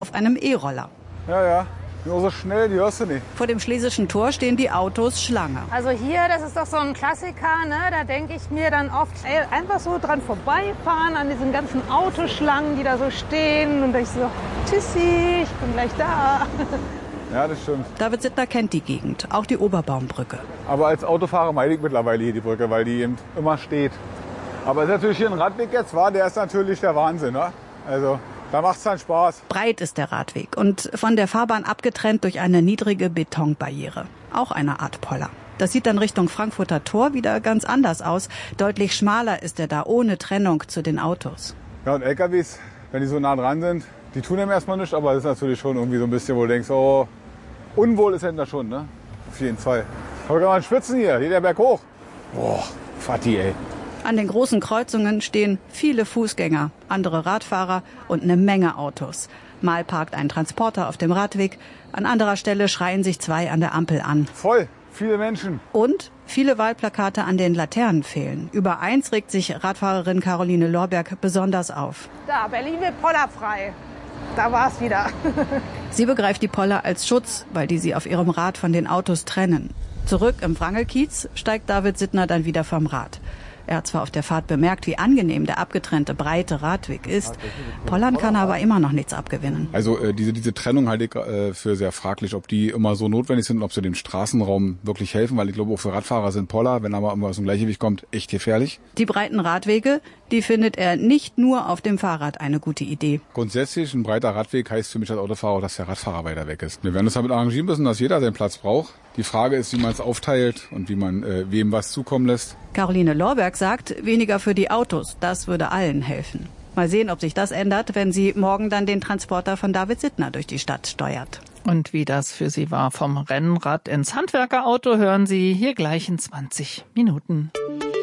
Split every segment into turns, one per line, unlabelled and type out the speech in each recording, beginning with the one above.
auf einem E-Roller.
Ja. Nur so schnell, die hörst du nicht.
Vor dem Schlesischen Tor stehen die Autos Schlange.
Also hier, das ist doch so ein Klassiker, ne? Da denke ich mir dann oft, einfach so dran vorbeifahren an diesen ganzen Autoschlangen, die da so stehen. Und ich so, tschüssi, ich bin gleich da.
Ja, das stimmt.
David Sittner kennt die Gegend, auch die Oberbaumbrücke.
Aber als Autofahrer meide ich mittlerweile hier die Brücke, weil die eben immer steht. Aber es ist natürlich hier ein Radweg jetzt, der ist natürlich der Wahnsinn, ne? Also da macht's dann Spaß.
Breit ist der Radweg und von der Fahrbahn abgetrennt durch eine niedrige Betonbarriere. Auch eine Art Poller. Das sieht dann Richtung Frankfurter Tor wieder ganz anders aus. Deutlich schmaler ist er da, ohne Trennung zu den Autos.
Ja, und LKWs, wenn die so nah dran sind, die tun einem erstmal nichts, aber das ist natürlich schon irgendwie so ein bisschen, wo du denkst, oh, unwohl ist da schon, ne? Auf jeden Fall. Aber kann man schwitzen hier der Berg hoch. Boah, Fatti, ey.
An den großen Kreuzungen stehen viele Fußgänger, andere Radfahrer und eine Menge Autos. Mal parkt ein Transporter auf dem Radweg, an anderer Stelle schreien sich zwei an der Ampel an.
Voll, viele Menschen.
Und viele Wahlplakate an den Laternen fehlen. Über eins regt sich Radfahrerin Caroline Lorberg besonders auf.
Da, Berlin wird pollerfrei. Da war's wieder.
Sie begreift die Poller als Schutz, weil die sie auf ihrem Rad von den Autos trennen. Zurück im Wrangelkiez steigt David Sittner dann wieder vom Rad. Er hat zwar auf der Fahrt bemerkt, wie angenehm der abgetrennte, breite Radweg ist. Pollern kann er aber immer noch nichts abgewinnen.
Also diese Trennung halte ich für sehr fraglich, ob die immer so notwendig sind und ob sie dem Straßenraum wirklich helfen. Weil ich glaube, auch für Radfahrer sind Poller, wenn aber immer aus dem Gleichgewicht kommt, echt gefährlich.
Die breiten Radwege, die findet er nicht nur auf dem Fahrrad eine gute Idee.
Grundsätzlich, ein breiter Radweg heißt für mich als Autofahrer auch, dass der Radfahrer weiter weg ist. Wir werden uns damit arrangieren müssen, dass jeder seinen Platz braucht. Die Frage ist, wie man es aufteilt und wie man wem was zukommen lässt.
Caroline Lorberg sagt, weniger für die Autos, das würde allen helfen. Mal sehen, ob sich das ändert, wenn sie morgen dann den Transporter von David Sittner durch die Stadt steuert.
Und wie das für Sie war, vom Rennrad ins Handwerkerauto, hören Sie hier gleich in 20 Minuten.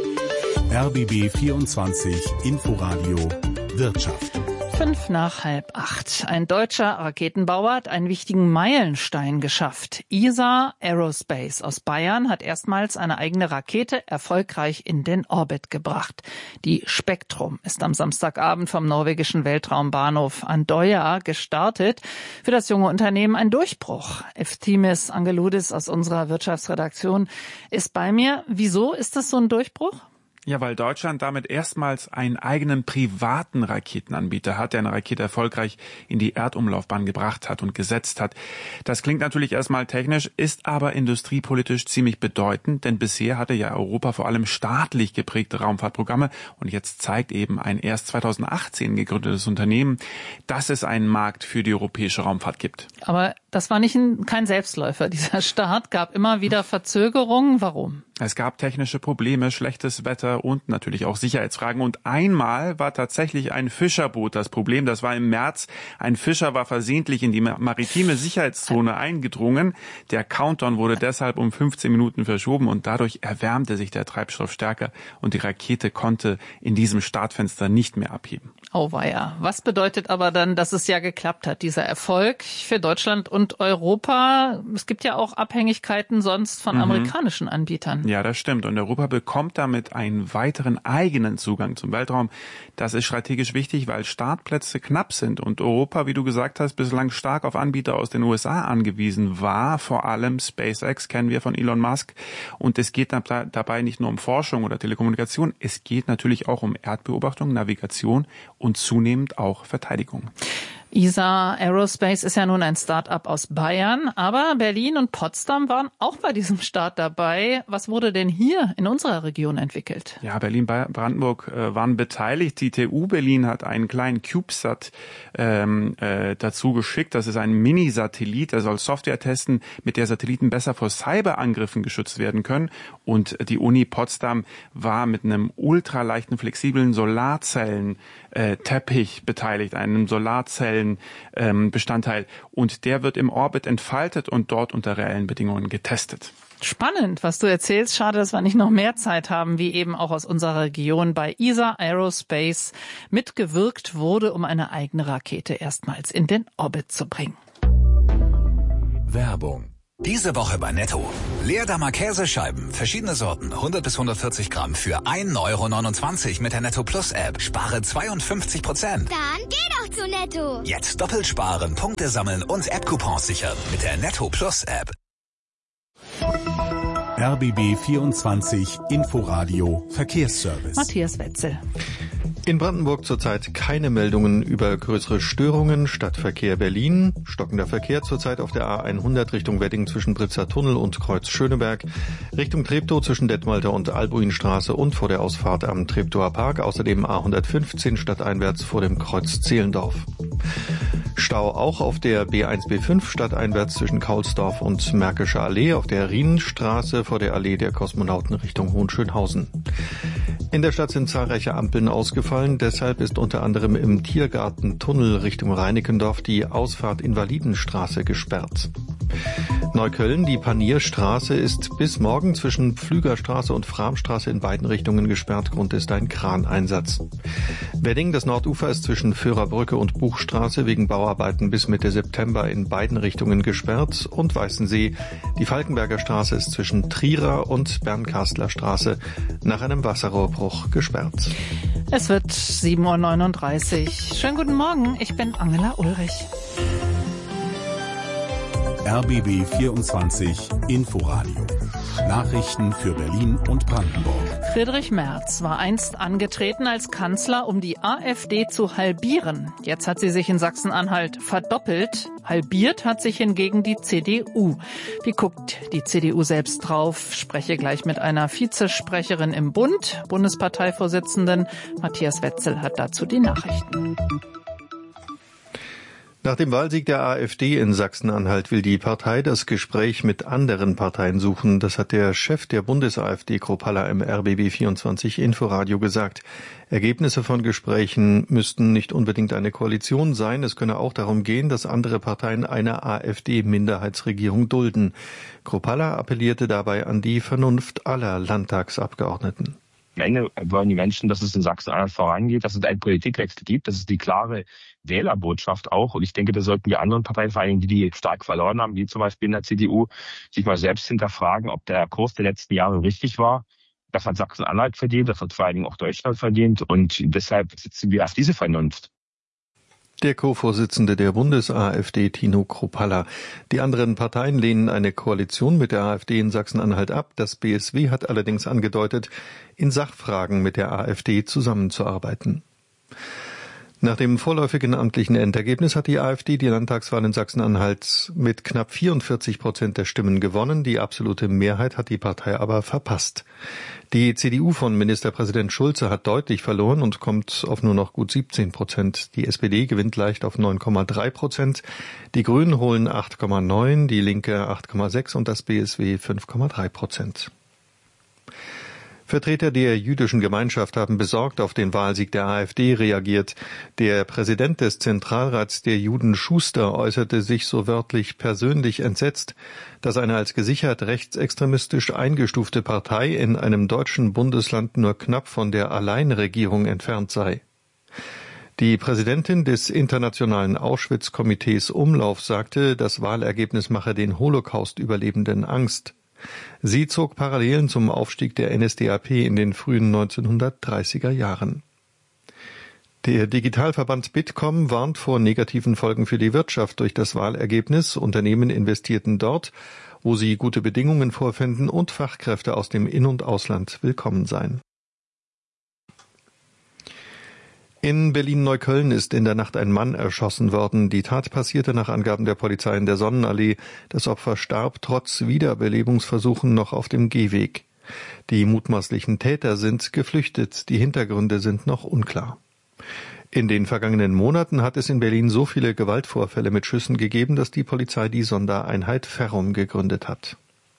RBB 24 Inforadio Wirtschaft.
7:05. Ein deutscher Raketenbauer hat einen wichtigen Meilenstein geschafft. ESA Aerospace aus Bayern hat erstmals eine eigene Rakete erfolgreich in den Orbit gebracht. Die Spektrum ist am Samstagabend vom norwegischen Weltraumbahnhof Andøya gestartet. Für das junge Unternehmen ein Durchbruch. Eftimis Angeloudis aus unserer Wirtschaftsredaktion ist bei mir. Wieso ist das so ein Durchbruch?
Ja, weil Deutschland damit erstmals einen eigenen privaten Raketenanbieter hat, der eine Rakete erfolgreich in die Erdumlaufbahn gebracht hat und gesetzt hat. Das klingt natürlich erstmal technisch, ist aber industriepolitisch ziemlich bedeutend, denn bisher hatte ja Europa vor allem staatlich geprägte Raumfahrtprogramme und jetzt zeigt eben ein erst 2018 gegründetes Unternehmen, dass es einen Markt für die europäische Raumfahrt gibt.
Aber das war kein Selbstläufer. Dieser Start gab immer wieder Verzögerungen. Warum?
Es gab technische Probleme, schlechtes Wetter und natürlich auch Sicherheitsfragen. Und einmal war tatsächlich ein Fischerboot das Problem. Das war im März. Ein Fischer war versehentlich in die maritime Sicherheitszone eingedrungen. Der Countdown wurde deshalb um 15 Minuten verschoben und dadurch erwärmte sich der Treibstoff stärker und die Rakete konnte in diesem Startfenster nicht mehr abheben.
Auweia. Was bedeutet aber dann, dass es ja geklappt hat, dieser Erfolg für Deutschland und Europa? Es gibt ja auch Abhängigkeiten sonst von amerikanischen Anbietern.
Ja, das stimmt. Und Europa bekommt damit einen weiteren eigenen Zugang zum Weltraum. Das ist strategisch wichtig, weil Startplätze knapp sind und Europa, wie du gesagt hast, bislang stark auf Anbieter aus den USA angewiesen war. Vor allem SpaceX kennen wir von Elon Musk. Und es geht dabei nicht nur um Forschung oder Telekommunikation, es geht natürlich auch um Erdbeobachtung, Navigation und zunehmend auch Verteidigung.
ESA Aerospace ist ja nun ein Start-up aus Bayern, aber Berlin und Potsdam waren auch bei diesem Start dabei. Was wurde denn hier in unserer Region entwickelt?
Ja, Berlin-Brandenburg waren beteiligt. Die TU Berlin hat einen kleinen CubeSat dazu geschickt. Das ist ein Mini-Satellit, der soll Software testen, mit der Satelliten besser vor Cyberangriffen geschützt werden können. Und die Uni Potsdam war mit einem ultraleichten, flexiblen Solarzellen-Teppich beteiligt, einem Bestandteil. Und der wird im Orbit entfaltet und dort unter reellen Bedingungen getestet.
Spannend, was du erzählst. Schade, dass wir nicht noch mehr Zeit haben, wie eben auch aus unserer Region bei ESA Aerospace mitgewirkt wurde, um eine eigene Rakete erstmals in den Orbit zu bringen.
Werbung
Diese Woche bei Netto. Leerdammer Käsescheiben, verschiedene Sorten, 100 bis 140 Gramm für 1,29 € mit der Netto Plus App. Spare 52%.
Dann geh doch zu Netto.
Jetzt doppelt sparen, Punkte sammeln und App-Coupons sichern mit der Netto Plus App.
RBB 24 Inforadio Verkehrsservice.
Matthias Wetzel.
In Brandenburg zurzeit keine Meldungen über größere Störungen. Stadtverkehr Berlin. Stockender Verkehr zurzeit auf der A100 Richtung Wedding zwischen Britzer Tunnel und Kreuz Schöneberg. Richtung Treptow zwischen Detmolder und Albuinstraße und vor der Ausfahrt am Treptower Park. Außerdem A115 stadteinwärts vor dem Kreuz Zehlendorf. Stau auch auf der B1-B5 stadteinwärts zwischen Kaulsdorf und Märkischer Allee, auf der Rienenstraße vor der Allee der Kosmonauten Richtung Hohenschönhausen. In der Stadt sind zahlreiche Ampeln ausgefallen, deshalb ist unter anderem im Tiergartentunnel Richtung Reinickendorf die Ausfahrt Invalidenstraße gesperrt. Neukölln, die Panierstraße ist bis morgen zwischen Pflügerstraße und Framstraße in beiden Richtungen gesperrt. Grund ist ein Kraneinsatz. Wedding, das Nordufer, ist zwischen Führerbrücke und Buchstraße wegen Bauarbeiten bis Mitte September in beiden Richtungen gesperrt. Und Weißensee, die Falkenberger Straße ist zwischen Trierer und Bernkastler Straße nach einem Wasserrohrbruch gesperrt.
Es wird 7:39 Uhr. Schönen guten Morgen, ich bin Angela Ulrich.
RBB 24 Inforadio. Nachrichten für Berlin und Brandenburg.
Friedrich Merz war einst angetreten als Kanzler, um die AfD zu halbieren. Jetzt hat sie sich in Sachsen-Anhalt verdoppelt. Halbiert hat sich hingegen die CDU. Wie guckt die CDU selbst drauf? Spreche gleich mit einer Vizesprecherin im Bund. Bundesparteivorsitzenden Matthias Wetzel hat dazu die Nachrichten.
Nach dem Wahlsieg der AfD in Sachsen-Anhalt will die Partei das Gespräch mit anderen Parteien suchen. Das hat der Chef der Bundes-AfD, Kropalla, im RBB 24 Inforadio gesagt. Ergebnisse von Gesprächen müssten nicht unbedingt eine Koalition sein. Es könne auch darum gehen, dass andere Parteien eine AfD-Minderheitsregierung dulden. Kropalla appellierte dabei an die Vernunft aller Landtagsabgeordneten.
Am Ende wollen die Menschen, dass es in Sachsen-Anhalt vorangeht, dass es einen Politikwechsel gibt. Das ist die klare Wählerbotschaft auch. Und ich denke, da sollten die anderen Parteien, vor allem die stark verloren haben, wie zum Beispiel in der CDU, sich mal selbst hinterfragen, ob der Kurs der letzten Jahre richtig war. Das hat Sachsen-Anhalt verdient, das hat vor allen Dingen auch Deutschland verdient. Und deshalb setzen wir auf diese Vernunft.
Der Co-Vorsitzende der Bundes-AfD, Tino Kropalla. Die anderen Parteien lehnen eine Koalition mit der AfD in Sachsen-Anhalt ab. Das BSW hat allerdings angedeutet, in Sachfragen mit der AfD zusammenzuarbeiten. Nach dem vorläufigen amtlichen Endergebnis hat die AfD die Landtagswahl in Sachsen-Anhalt mit knapp 44% der Stimmen gewonnen. Die absolute Mehrheit hat die Partei aber verpasst. Die CDU von Ministerpräsident Schulze hat deutlich verloren und kommt auf nur noch gut 17%. Die SPD gewinnt leicht auf 9,3%. Die Grünen holen 8,9%, die Linke 8,6% und das BSW 5,3%. Vertreter der jüdischen Gemeinschaft haben besorgt auf den Wahlsieg der AfD reagiert. Der Präsident des Zentralrats der Juden, Schuster, äußerte sich so wörtlich persönlich entsetzt, dass eine als gesichert rechtsextremistisch eingestufte Partei in einem deutschen Bundesland nur knapp von der Alleinregierung entfernt sei. Die Präsidentin des Internationalen Auschwitz-Komitees Umlauf sagte, das Wahlergebnis mache den Holocaust-Überlebenden Angst. Sie zog Parallelen zum Aufstieg der NSDAP in den frühen 1930er Jahren. Der Digitalverband Bitkom warnt vor negativen Folgen für die Wirtschaft durch das Wahlergebnis. Unternehmen investierten dort, wo sie gute Bedingungen vorfänden und Fachkräfte aus dem In- und Ausland willkommen seien. In Berlin-Neukölln ist in der Nacht ein Mann erschossen worden. Die Tat passierte nach Angaben der Polizei in der Sonnenallee. Das Opfer starb trotz Wiederbelebungsversuchen noch auf dem Gehweg. Die mutmaßlichen Täter sind geflüchtet. Die Hintergründe sind noch unklar. In den vergangenen Monaten hat es in Berlin so viele Gewaltvorfälle mit Schüssen gegeben, dass die Polizei die Sondereinheit Ferrum gegründet hat.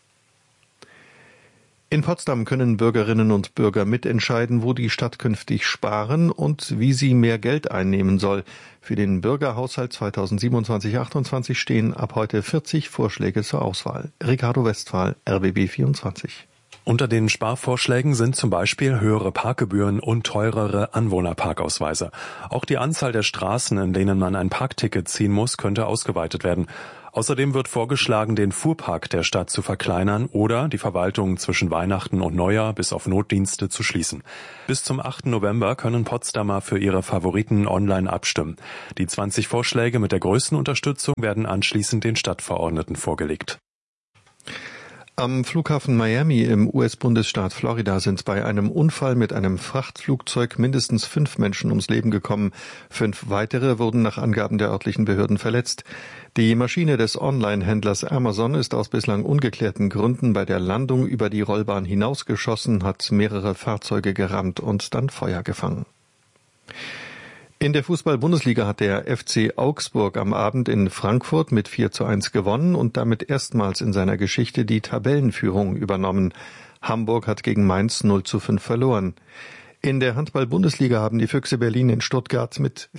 In Potsdam können Bürgerinnen und Bürger mitentscheiden, wo die Stadt künftig sparen und wie sie mehr Geld einnehmen soll. Für den Bürgerhaushalt 2027/28 stehen ab heute 40 Vorschläge zur Auswahl. Ricardo Westphal, RBB 24.
Unter den Sparvorschlägen sind zum Beispiel höhere Parkgebühren und teurere Anwohnerparkausweise. Auch die Anzahl der Straßen, in denen man ein Parkticket ziehen muss, könnte ausgeweitet werden. Außerdem wird vorgeschlagen, den Fuhrpark der Stadt zu verkleinern oder die Verwaltung zwischen Weihnachten und Neujahr bis auf Notdienste zu schließen. Bis zum 8. November können Potsdamer für ihre Favoriten online abstimmen. Die 20 Vorschläge mit der größten Unterstützung werden anschließend den Stadtverordneten vorgelegt.
Am Flughafen Miami im US-Bundesstaat Florida sind bei einem Unfall mit einem Frachtflugzeug mindestens 5 Menschen ums Leben gekommen. 5 weitere wurden nach Angaben der örtlichen Behörden verletzt. Die Maschine des Online-Händlers Amazon ist aus bislang ungeklärten Gründen bei der Landung über die Rollbahn hinausgeschossen, hat mehrere Fahrzeuge gerammt und dann Feuer gefangen. In der Fußball-Bundesliga hat der FC Augsburg am Abend in Frankfurt mit 4:1 gewonnen und damit erstmals in seiner Geschichte die Tabellenführung übernommen. Hamburg hat gegen Mainz 0:5 verloren. In der Handball-Bundesliga haben die Füchse Berlin in Stuttgart mit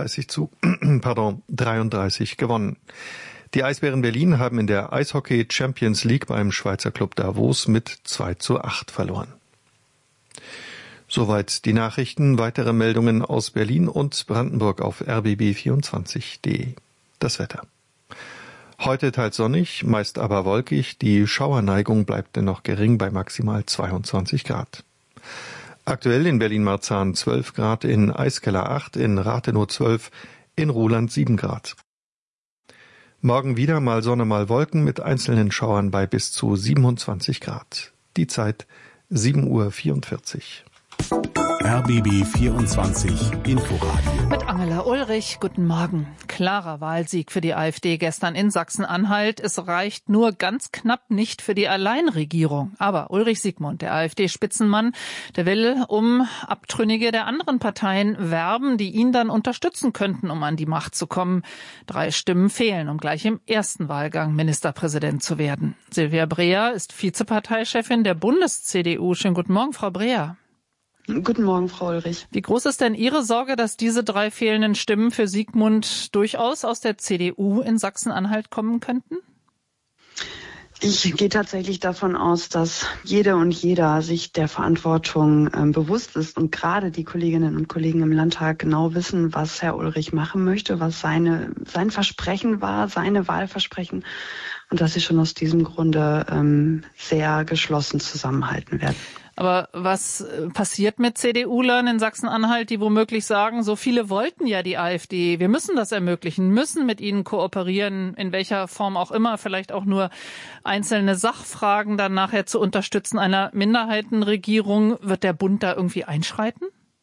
34:33 gewonnen. Die Eisbären Berlin haben in der Eishockey Champions League beim Schweizer Club Davos mit 2:8 verloren. Soweit die Nachrichten. Weitere Meldungen aus Berlin und Brandenburg auf rbb24.de. Das Wetter. Heute teils sonnig, meist aber wolkig. Die Schauerneigung bleibt dennoch gering bei maximal 22 Grad. Aktuell in Berlin-Marzahn 12 Grad, in Eiskeller 8, in Rathenow 12, in Ruhland 7 Grad. Morgen wieder mal Sonne, mal Wolken mit einzelnen Schauern bei bis zu 27 Grad. Die Zeit 7:44 Uhr.
RBB 24 Inforadio.
Mit Angela Ulrich, guten Morgen. Klarer Wahlsieg für die AfD gestern in Sachsen-Anhalt. Es reicht nur ganz knapp nicht für die Alleinregierung. Aber Ulrich Siegmund, der AfD-Spitzenmann, der will um Abtrünnige der anderen Parteien werben, die ihn dann unterstützen könnten, um an die Macht zu kommen. 3 Stimmen fehlen, um gleich im ersten Wahlgang Ministerpräsident zu werden. Silvia Breer ist Vizeparteichefin der Bundes-CDU. Schönen guten Morgen, Frau Breer.
Guten Morgen, Frau Ulrich.
Wie groß ist denn Ihre Sorge, dass diese 3 fehlenden Stimmen für Siegmund durchaus aus der CDU in Sachsen-Anhalt kommen könnten?
Ich gehe tatsächlich davon aus, dass jede und jeder sich der Verantwortung bewusst ist und gerade die Kolleginnen und Kollegen im Landtag genau wissen, was Herr Ulrich machen möchte, was sein Versprechen war, seine Wahlversprechen und dass sie schon aus diesem Grunde sehr geschlossen zusammenhalten werden.
Aber was passiert mit CDU-Lern in Sachsen-Anhalt, die womöglich sagen, so viele wollten ja die AfD, wir müssen das ermöglichen, müssen mit ihnen kooperieren, in welcher Form auch immer, vielleicht auch nur einzelne Sachfragen dann nachher zu unterstützen einer Minderheitenregierung. Wird der Bund da irgendwie einschreiten?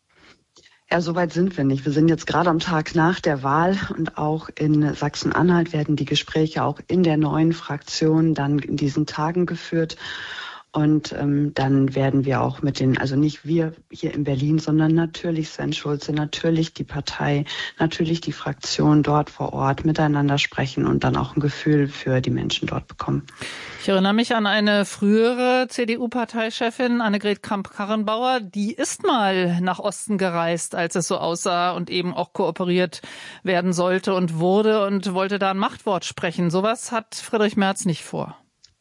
Ja, so weit sind wir nicht. Wir sind jetzt gerade am Tag nach der Wahl und auch in Sachsen-Anhalt werden die Gespräche auch in der neuen Fraktion dann in diesen Tagen geführt. Und dann werden wir auch also nicht wir hier in Berlin, sondern natürlich Sven Schulze, natürlich die Partei, natürlich die Fraktion dort vor Ort miteinander sprechen und dann auch ein Gefühl für die Menschen dort bekommen.
Ich erinnere mich an eine frühere CDU-Parteichefin, Annegret Kramp-Karrenbauer, die ist mal nach Osten gereist, als es so aussah und eben auch kooperiert werden sollte und wurde und wollte da ein Machtwort sprechen. Sowas hat Friedrich Merz nicht vor.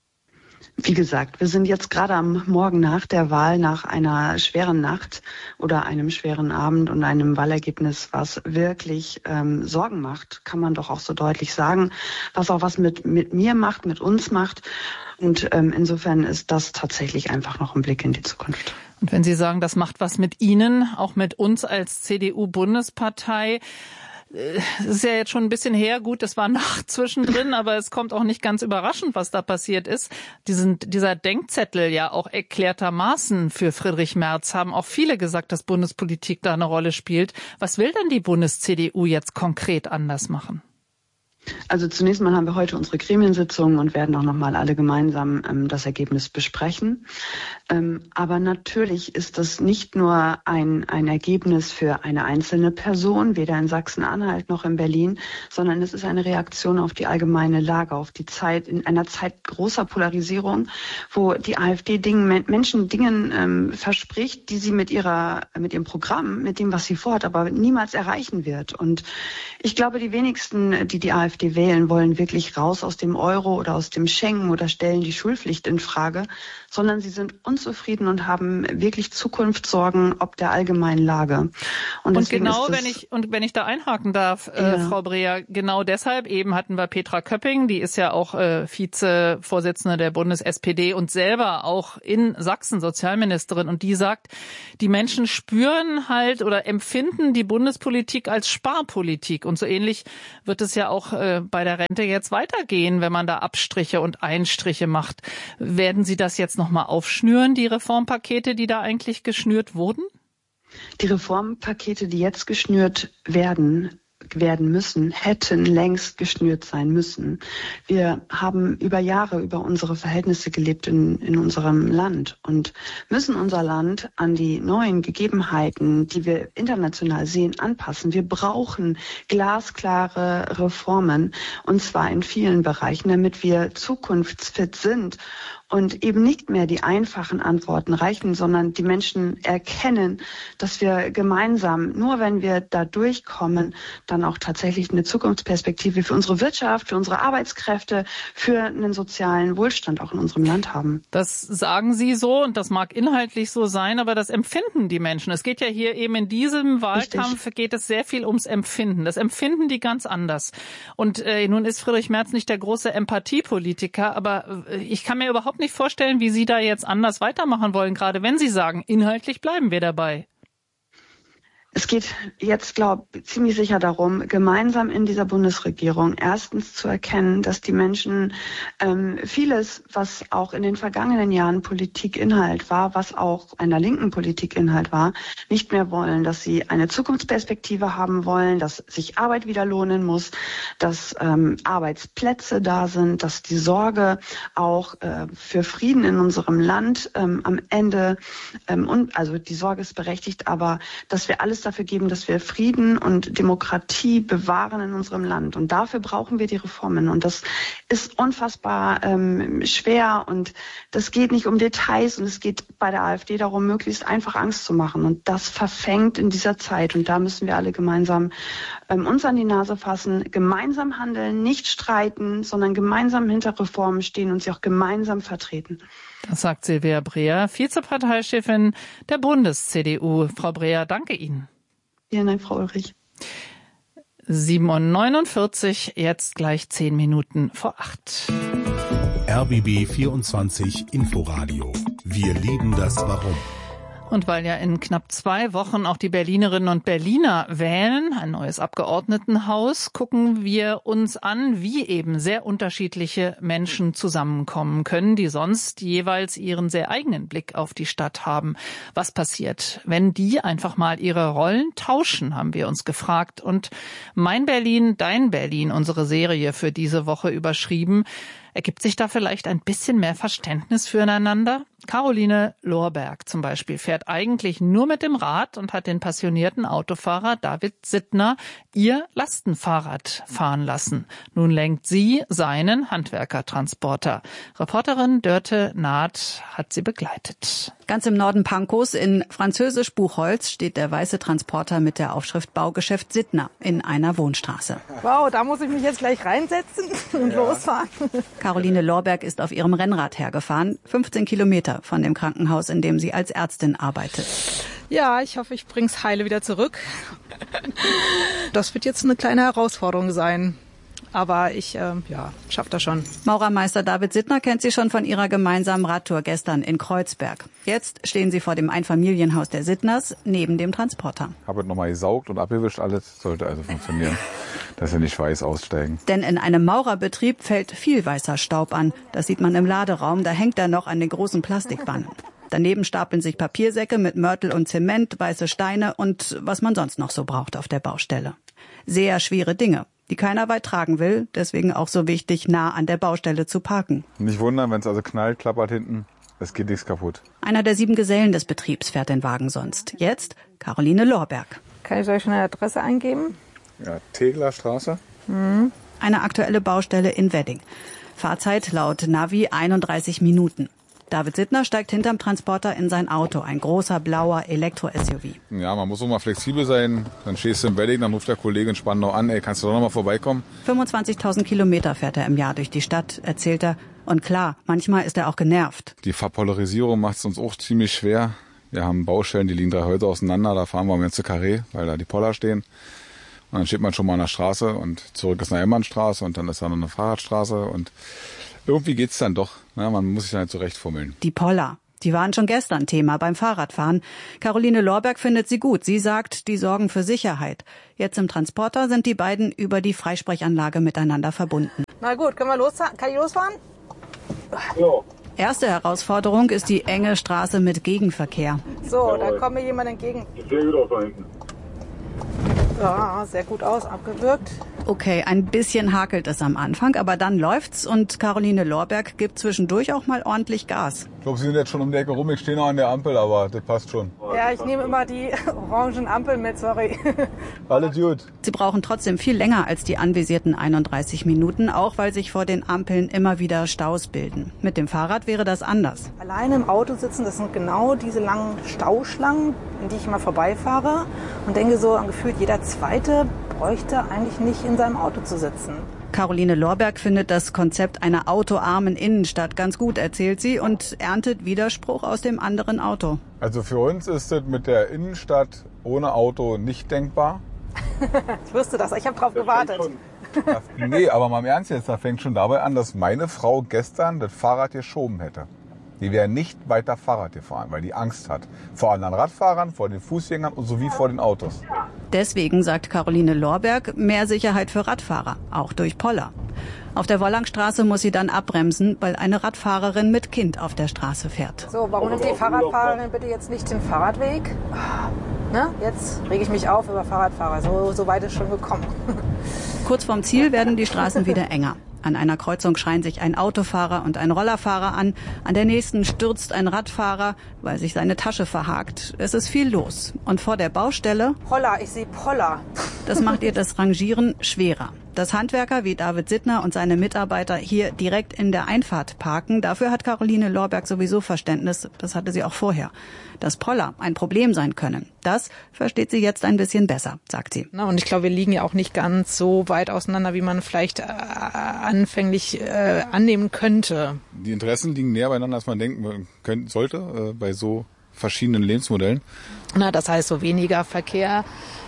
Wie gesagt, wir sind jetzt gerade am Morgen nach der Wahl, nach einer schweren Nacht oder einem schweren Abend und einem Wahlergebnis, was wirklich Sorgen macht, kann man doch auch so deutlich sagen, was auch was mit mir macht, mit uns macht. Und insofern ist das tatsächlich einfach noch ein Blick in die Zukunft.
Und wenn Sie sagen, das macht was mit Ihnen, auch mit uns als CDU-Bundespartei, es ist ja jetzt schon ein bisschen her, gut, es war Nacht zwischendrin, aber es kommt auch nicht ganz überraschend, was da passiert ist. Dieser Denkzettel ja auch erklärtermaßen für Friedrich Merz, haben auch viele gesagt, dass Bundespolitik da eine Rolle spielt. Was will denn die Bundes-CDU jetzt konkret anders machen?
Also zunächst mal haben wir heute unsere Gremiensitzung und werden auch nochmal alle gemeinsam das Ergebnis besprechen. Aber natürlich ist das nicht nur ein Ergebnis für eine einzelne Person, weder in Sachsen-Anhalt noch in Berlin, sondern es ist eine Reaktion auf die allgemeine Lage, auf die Zeit, in einer Zeit großer Polarisierung, wo die AfD Menschen Dingen verspricht, die sie mit ihrem Programm, mit dem, was sie vorhat, aber niemals erreichen wird. Und ich glaube, die wenigsten, die AfD AfD wählen, wollen wirklich raus aus dem Euro oder aus dem Schengen oder stellen die Schulpflicht in Frage, sondern sie sind unzufrieden und haben wirklich Zukunftssorgen ob der allgemeinen Lage.
Und genau, wenn ich da einhaken darf, Frau Breer, genau deshalb eben hatten wir Petra Köpping, die ist ja auch Vizevorsitzende der Bundes-SPD und selber auch in Sachsen Sozialministerin, und die sagt, die Menschen spüren halt oder empfinden die Bundespolitik als Sparpolitik, und so ähnlich wird es ja auch bei der Rente jetzt weitergehen, wenn man da Abstriche und Einstriche macht. Werden Sie das jetzt nochmal aufschnüren, die Reformpakete, die da eigentlich geschnürt wurden?
Die Reformpakete, die jetzt geschnürt werden müssen, hätten längst geschnürt sein müssen. Wir haben über Jahre über unsere Verhältnisse gelebt in unserem Land und müssen unser Land an die neuen Gegebenheiten, die wir international sehen, anpassen. Wir brauchen glasklare Reformen, und zwar in vielen Bereichen, damit wir zukunftsfit sind und eben nicht mehr die einfachen Antworten reichen, sondern die Menschen erkennen, dass wir gemeinsam, nur wenn wir da durchkommen, dann auch tatsächlich eine Zukunftsperspektive für unsere Wirtschaft, für unsere Arbeitskräfte, für einen sozialen Wohlstand auch in unserem Land haben.
Das sagen Sie so, und das mag inhaltlich so sein, aber das empfinden die Menschen. Es geht ja hier eben in diesem Wahlkampf, geht es sehr viel ums Empfinden. Das empfinden die ganz anders. Und nun ist Friedrich Merz nicht der große Empathiepolitiker, aber ich kann mir überhaupt nicht vorstellen, wie Sie da jetzt anders weitermachen wollen, gerade wenn Sie sagen, inhaltlich bleiben wir dabei.
Es geht jetzt, ziemlich sicher darum, gemeinsam in dieser Bundesregierung erstens zu erkennen, dass die Menschen vieles, was auch in den vergangenen Jahren Politikinhalt war, was auch einer linken Politikinhalt war, nicht mehr wollen, dass sie eine Zukunftsperspektive haben wollen, dass sich Arbeit wieder lohnen muss, dass Arbeitsplätze da sind, dass die Sorge auch für Frieden in unserem Land am Ende, also die Sorge ist berechtigt, aber dass wir alles dafür geben, dass wir Frieden und Demokratie bewahren in unserem Land. Und dafür brauchen wir die Reformen. Und das ist unfassbar schwer, und das geht nicht um Details, und es geht bei der AfD darum, möglichst einfach Angst zu machen. Und das verfängt in dieser Zeit. Und da müssen wir alle gemeinsam uns an die Nase fassen, gemeinsam handeln, nicht streiten, sondern gemeinsam hinter Reformen stehen und sie auch gemeinsam vertreten.
Das sagt Silvia Breer, Vizeparteichefin der Bundes-CDU. Frau Breer, danke Ihnen.
Vielen Dank, Frau Ulrich.
7:49, jetzt gleich 10 Minuten vor 8.
RBB 24 Inforadio. Wir lieben das Warum.
Und weil ja in knapp 2 Wochen auch die Berlinerinnen und Berliner wählen, ein neues Abgeordnetenhaus, gucken wir uns an, wie eben sehr unterschiedliche Menschen zusammenkommen können, die sonst jeweils ihren sehr eigenen Blick auf die Stadt haben. Was passiert, wenn die einfach mal ihre Rollen tauschen, haben wir uns gefragt. Und Mein Berlin, Dein Berlin, unsere Serie für diese Woche überschrieben. Ergibt sich da vielleicht ein bisschen mehr Verständnis füreinander? Caroline Lorberg zum Beispiel fährt eigentlich nur mit dem Rad und hat den passionierten Autofahrer David Sittner ihr Lastenfahrrad fahren lassen. Nun lenkt sie seinen Handwerkertransporter. Reporterin Dörte Naht hat sie begleitet.
Ganz im Norden Pankows in französisch Buchholz steht der weiße Transporter mit der Aufschrift Baugeschäft Sittner in einer Wohnstraße.
Wow, da muss ich mich jetzt gleich reinsetzen und losfahren.
Caroline Lorberg ist auf ihrem Rennrad hergefahren, 15 Kilometer von dem Krankenhaus, in dem sie als Ärztin arbeitet.
Ja, ich hoffe, ich bring's heile wieder zurück. Das wird jetzt eine kleine Herausforderung sein. Aber ich schaffe das schon.
Maurermeister David Sittner kennt sie schon von ihrer gemeinsamen Radtour gestern in Kreuzberg. Jetzt stehen sie vor dem Einfamilienhaus der Sittners neben dem Transporter.
Habe nochmal gesaugt und abgewischt, alles sollte also funktionieren, dass sie nicht weiß aussteigen.
Denn in einem Maurerbetrieb fällt viel weißer Staub an. Das sieht man im Laderaum, da hängt er noch an den großen Plastikwannen. Daneben stapeln sich Papiersäcke mit Mörtel und Zement, weiße Steine und was man sonst noch so braucht auf der Baustelle. Sehr schwere Dinge, die keiner weit tragen will, deswegen auch so wichtig, nah an der Baustelle zu parken.
Nicht wundern, wenn es also knallt, klappert hinten, es geht nichts kaputt.
Einer der 7 Gesellen des Betriebs fährt den Wagen sonst. Jetzt Caroline Lorberg.
Kann ich euch eine Adresse eingeben?
Ja, Tegler Straße.
Eine aktuelle Baustelle in Wedding. Fahrzeit laut Navi 31 Minuten. David Sittner steigt hinterm Transporter in sein Auto, ein großer blauer Elektro-SUV.
Ja, man muss auch mal flexibel sein. Dann stehst du im Wedding, dann ruft der Kollege in Spandau an, ey, kannst du doch noch mal vorbeikommen?
25.000 Kilometer fährt er im Jahr durch die Stadt, erzählt er. Und klar, manchmal ist er auch genervt.
Die Verpolarisierung macht es uns auch ziemlich schwer. Wir haben Baustellen, die liegen 3 Häuser auseinander, da fahren wir am ganzen Karree, weil da die Poller stehen. Und dann steht man schon mal an der Straße und zurück ist eine Emmernstraße und dann ist da noch eine Fahrradstraße und irgendwie geht's dann doch. Ja, man muss sich dann halt zurechtfummeln.
Die Poller, die waren schon gestern Thema beim Fahrradfahren. Caroline Lorberg findet sie gut. Sie sagt, die sorgen für Sicherheit. Jetzt im Transporter sind die beiden über die Freisprechanlage miteinander verbunden.
Na gut, kann ich losfahren?
Ja.
Erste Herausforderung ist die enge Straße mit Gegenverkehr.
So, da kommt mir jemand entgegen.
Sehr gut aus da hinten.
Ja, sehr gut aus, abgewürgt.
Okay, ein bisschen hakelt es am Anfang, aber dann läuft's und Caroline Lorberg gibt zwischendurch auch mal ordentlich Gas.
Ich glaube, Sie sind jetzt schon um die Ecke rum, ich stehe noch an der Ampel, aber das passt schon.
Ja, ich nehme immer die orangen Ampeln mit, sorry.
Alles gut.
Sie brauchen trotzdem viel länger als die anvisierten 31 Minuten, auch weil sich vor den Ampeln immer wieder Staus bilden. Mit dem Fahrrad wäre das anders.
Alleine im Auto sitzen, das sind genau diese langen Stauschlangen, in die ich immer vorbeifahre und denke so, gefühlt jeder Zweite bräuchte eigentlich nicht in seinem Auto zu sitzen.
Caroline Lorberg findet das Konzept einer autoarmen Innenstadt ganz gut, erzählt sie, und erntet Widerspruch aus dem anderen Auto.
Also für uns ist es mit der Innenstadt ohne Auto nicht denkbar.
Ich wusste das, ich habe drauf gewartet.
Nee, aber mal im Ernst jetzt, da fängt schon dabei an, dass meine Frau gestern das Fahrrad geschoben hätte. Die wäre nicht weiter Fahrrad gefahren, weil die Angst hat. Vor anderen Radfahrern, vor den Fußgängern und sowie vor den Autos.
Deswegen, sagt Caroline Lorberg, mehr Sicherheit für Radfahrer, auch durch Poller. Auf der Wollangstraße muss sie dann abbremsen, weil eine Radfahrerin mit Kind auf der Straße fährt.
So, warum nimmt die Fahrradfahrerin bitte jetzt nicht den Fahrradweg? Ne? Jetzt rege ich mich auf über Fahrradfahrer. So weit ist schon gekommen.
Kurz vorm Ziel werden die Straßen wieder enger. An einer Kreuzung schreien sich ein Autofahrer und ein Rollerfahrer an. An der nächsten stürzt ein Radfahrer, weil sich seine Tasche verhakt. Es ist viel los. Und vor der Baustelle...
Poller, ich sehe Poller.
Das macht ihr das Rangieren schwerer. Dass Handwerker wie David Sittner und seine Mitarbeiter hier direkt in der Einfahrt parken, dafür hat Caroline Lorberg sowieso Verständnis. Das hatte sie auch vorher. Dass Poller ein Problem sein können, das versteht sie jetzt ein bisschen besser, sagt sie.
Und ich glaube, wir liegen ja auch nicht ganz so weit auseinander, wie man vielleicht anfänglich annehmen könnte.
Die Interessen liegen näher beieinander, als man denken sollte, bei so verschiedenen Lebensmodellen.
Das heißt, so weniger Verkehr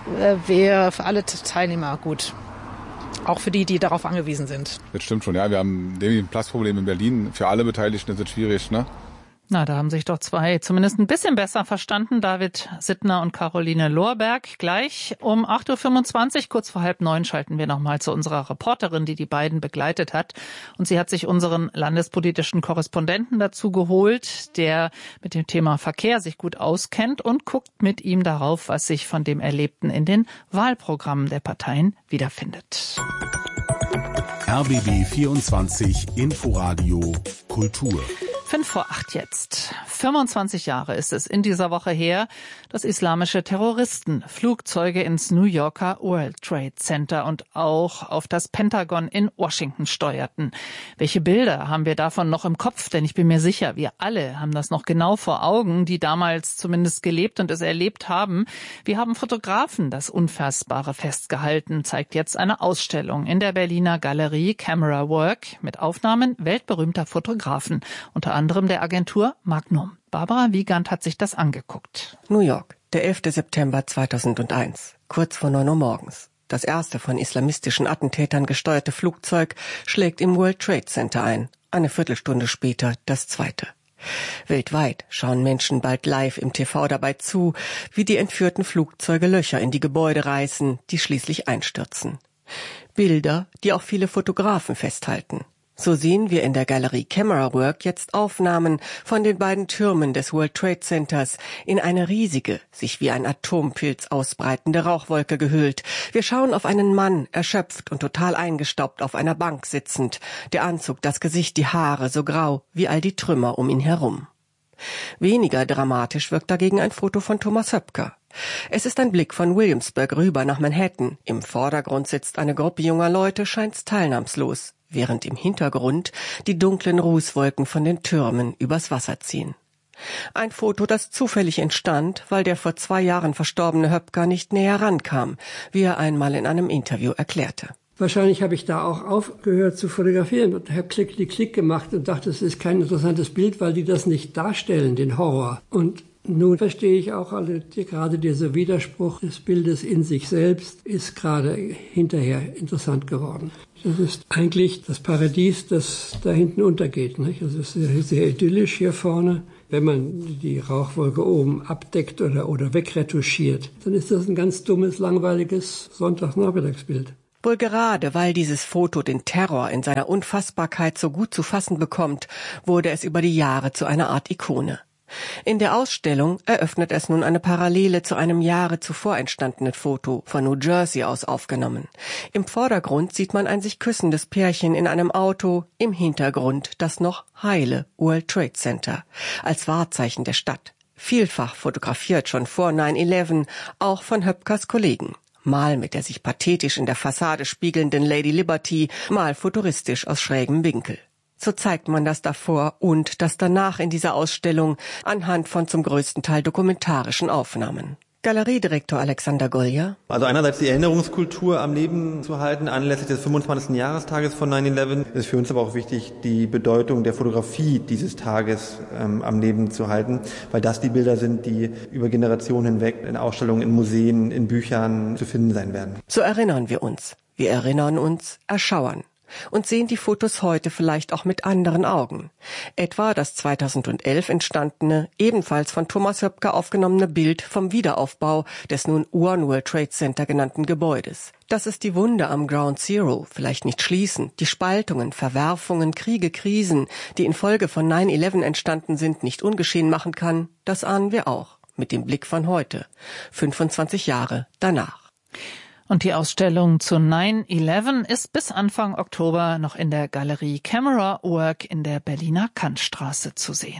wäre für alle Teilnehmer gut. Auch für die, die darauf angewiesen sind.
Das stimmt schon, ja. Wir haben ein Platzproblem in Berlin. Für alle Beteiligten ist es schwierig, ne?
Na, da haben sich doch zwei zumindest ein bisschen besser verstanden, David Sittner und Caroline Lorberg. Gleich um 8.25 Uhr, kurz vor 8:30, schalten wir nochmal zu unserer Reporterin, die beiden begleitet hat. Und sie hat sich unseren landespolitischen Korrespondenten dazu geholt, der mit dem Thema Verkehr sich gut auskennt und guckt mit ihm darauf, was sich von dem Erlebten in den Wahlprogrammen der Parteien wiederfindet.
RBB 24 Inforadio Kultur.
7:55 jetzt. 25 Jahre ist es in dieser Woche her, dass islamische Terroristen Flugzeuge ins New Yorker World Trade Center und auch auf das Pentagon in Washington steuerten. Welche Bilder haben wir davon noch im Kopf? Denn ich bin mir sicher, wir alle haben das noch genau vor Augen, die damals zumindest gelebt und es erlebt haben. Wir haben Fotografen das Unfassbare festgehalten, zeigt jetzt eine Ausstellung in der Berliner Galerie Camera Work mit Aufnahmen weltberühmter Fotografen, unter anderem der Agentur Magnum. Barbara Wiegand hat sich das angeguckt.
New York, der 11. September 2001, kurz vor 9 Uhr morgens. Das erste von islamistischen Attentätern gesteuerte Flugzeug schlägt im World Trade Center ein. Eine Viertelstunde später das zweite. Weltweit schauen Menschen bald live im TV dabei zu, wie die entführten Flugzeuge Löcher in die Gebäude reißen, die schließlich einstürzen. Bilder, die auch viele Fotografen festhalten. So sehen wir in der Galerie Camera Work jetzt Aufnahmen von den beiden Türmen des World Trade Centers in eine riesige, sich wie ein Atompilz ausbreitende Rauchwolke gehüllt. Wir schauen auf einen Mann, erschöpft und total eingestaubt auf einer Bank sitzend. Der Anzug, das Gesicht, die Haare so grau wie all die Trümmer um ihn herum. Weniger dramatisch wirkt dagegen ein Foto von Thomas Höpker. Es ist ein Blick von Williamsburg rüber nach Manhattan. Im Vordergrund sitzt eine Gruppe junger Leute, scheint's teilnahmslos. während im Hintergrund die dunklen Rußwolken von den Türmen übers Wasser ziehen. Ein Foto, das zufällig entstand, weil der vor 2 Jahren verstorbene Höpker nicht näher rankam, wie er einmal in einem Interview erklärte.
Wahrscheinlich habe ich da auch aufgehört zu fotografieren und habe Klick gemacht und dachte, es ist kein interessantes Bild, weil die das nicht darstellen, den Horror. Und nun verstehe ich auch gerade dieser Widerspruch des Bildes in sich selbst ist gerade hinterher interessant geworden. Das ist eigentlich das Paradies, das da hinten untergeht, nicht? Also es ist sehr idyllisch hier vorne. Wenn man die Rauchwolke oben abdeckt oder wegretuschiert, dann ist das ein ganz dummes, langweiliges Sonntagnachmittagsbild.
Wohl gerade, weil dieses Foto den Terror in seiner Unfassbarkeit so gut zu fassen bekommt, wurde es über die Jahre zu einer Art Ikone. In der Ausstellung eröffnet es nun eine Parallele zu einem Jahre zuvor entstandenen Foto, von New Jersey aus aufgenommen. Im Vordergrund sieht man ein sich küssendes Pärchen in einem Auto, im Hintergrund das noch heile World Trade Center, als Wahrzeichen der Stadt. Vielfach fotografiert schon vor 9/11, auch von Höpkers Kollegen. Mal mit der sich pathetisch in der Fassade spiegelnden Lady Liberty, mal futuristisch aus schrägem Winkel. So zeigt man das davor und das danach in dieser Ausstellung anhand von zum größten Teil dokumentarischen Aufnahmen. Galeriedirektor Alexander Golja.
Also einerseits die Erinnerungskultur am Leben zu halten, anlässlich des 25. Jahrestages von 9/11. Es ist für uns aber auch wichtig, die Bedeutung der Fotografie dieses Tages am Leben zu halten, weil das die Bilder sind, die über Generationen hinweg in Ausstellungen, in Museen, in Büchern zu finden sein werden.
So erinnern wir uns. Wir erinnern uns, erschauern. Und sehen die Fotos heute vielleicht auch mit anderen Augen. Etwa das 2011 entstandene, ebenfalls von Thomas Höpker aufgenommene Bild vom Wiederaufbau des nun One World Trade Center genannten Gebäudes. Dass es die Wunde am Ground Zero vielleicht nicht schließen, die Spaltungen, Verwerfungen, Kriege, Krisen, die infolge von 9/11 entstanden sind, nicht ungeschehen machen kann, das ahnen wir auch, mit dem Blick von heute, 25 Jahre danach.
Und die Ausstellung zu 9/11 ist bis Anfang Oktober noch in der Galerie Camera Work in der Berliner Kantstraße zu sehen.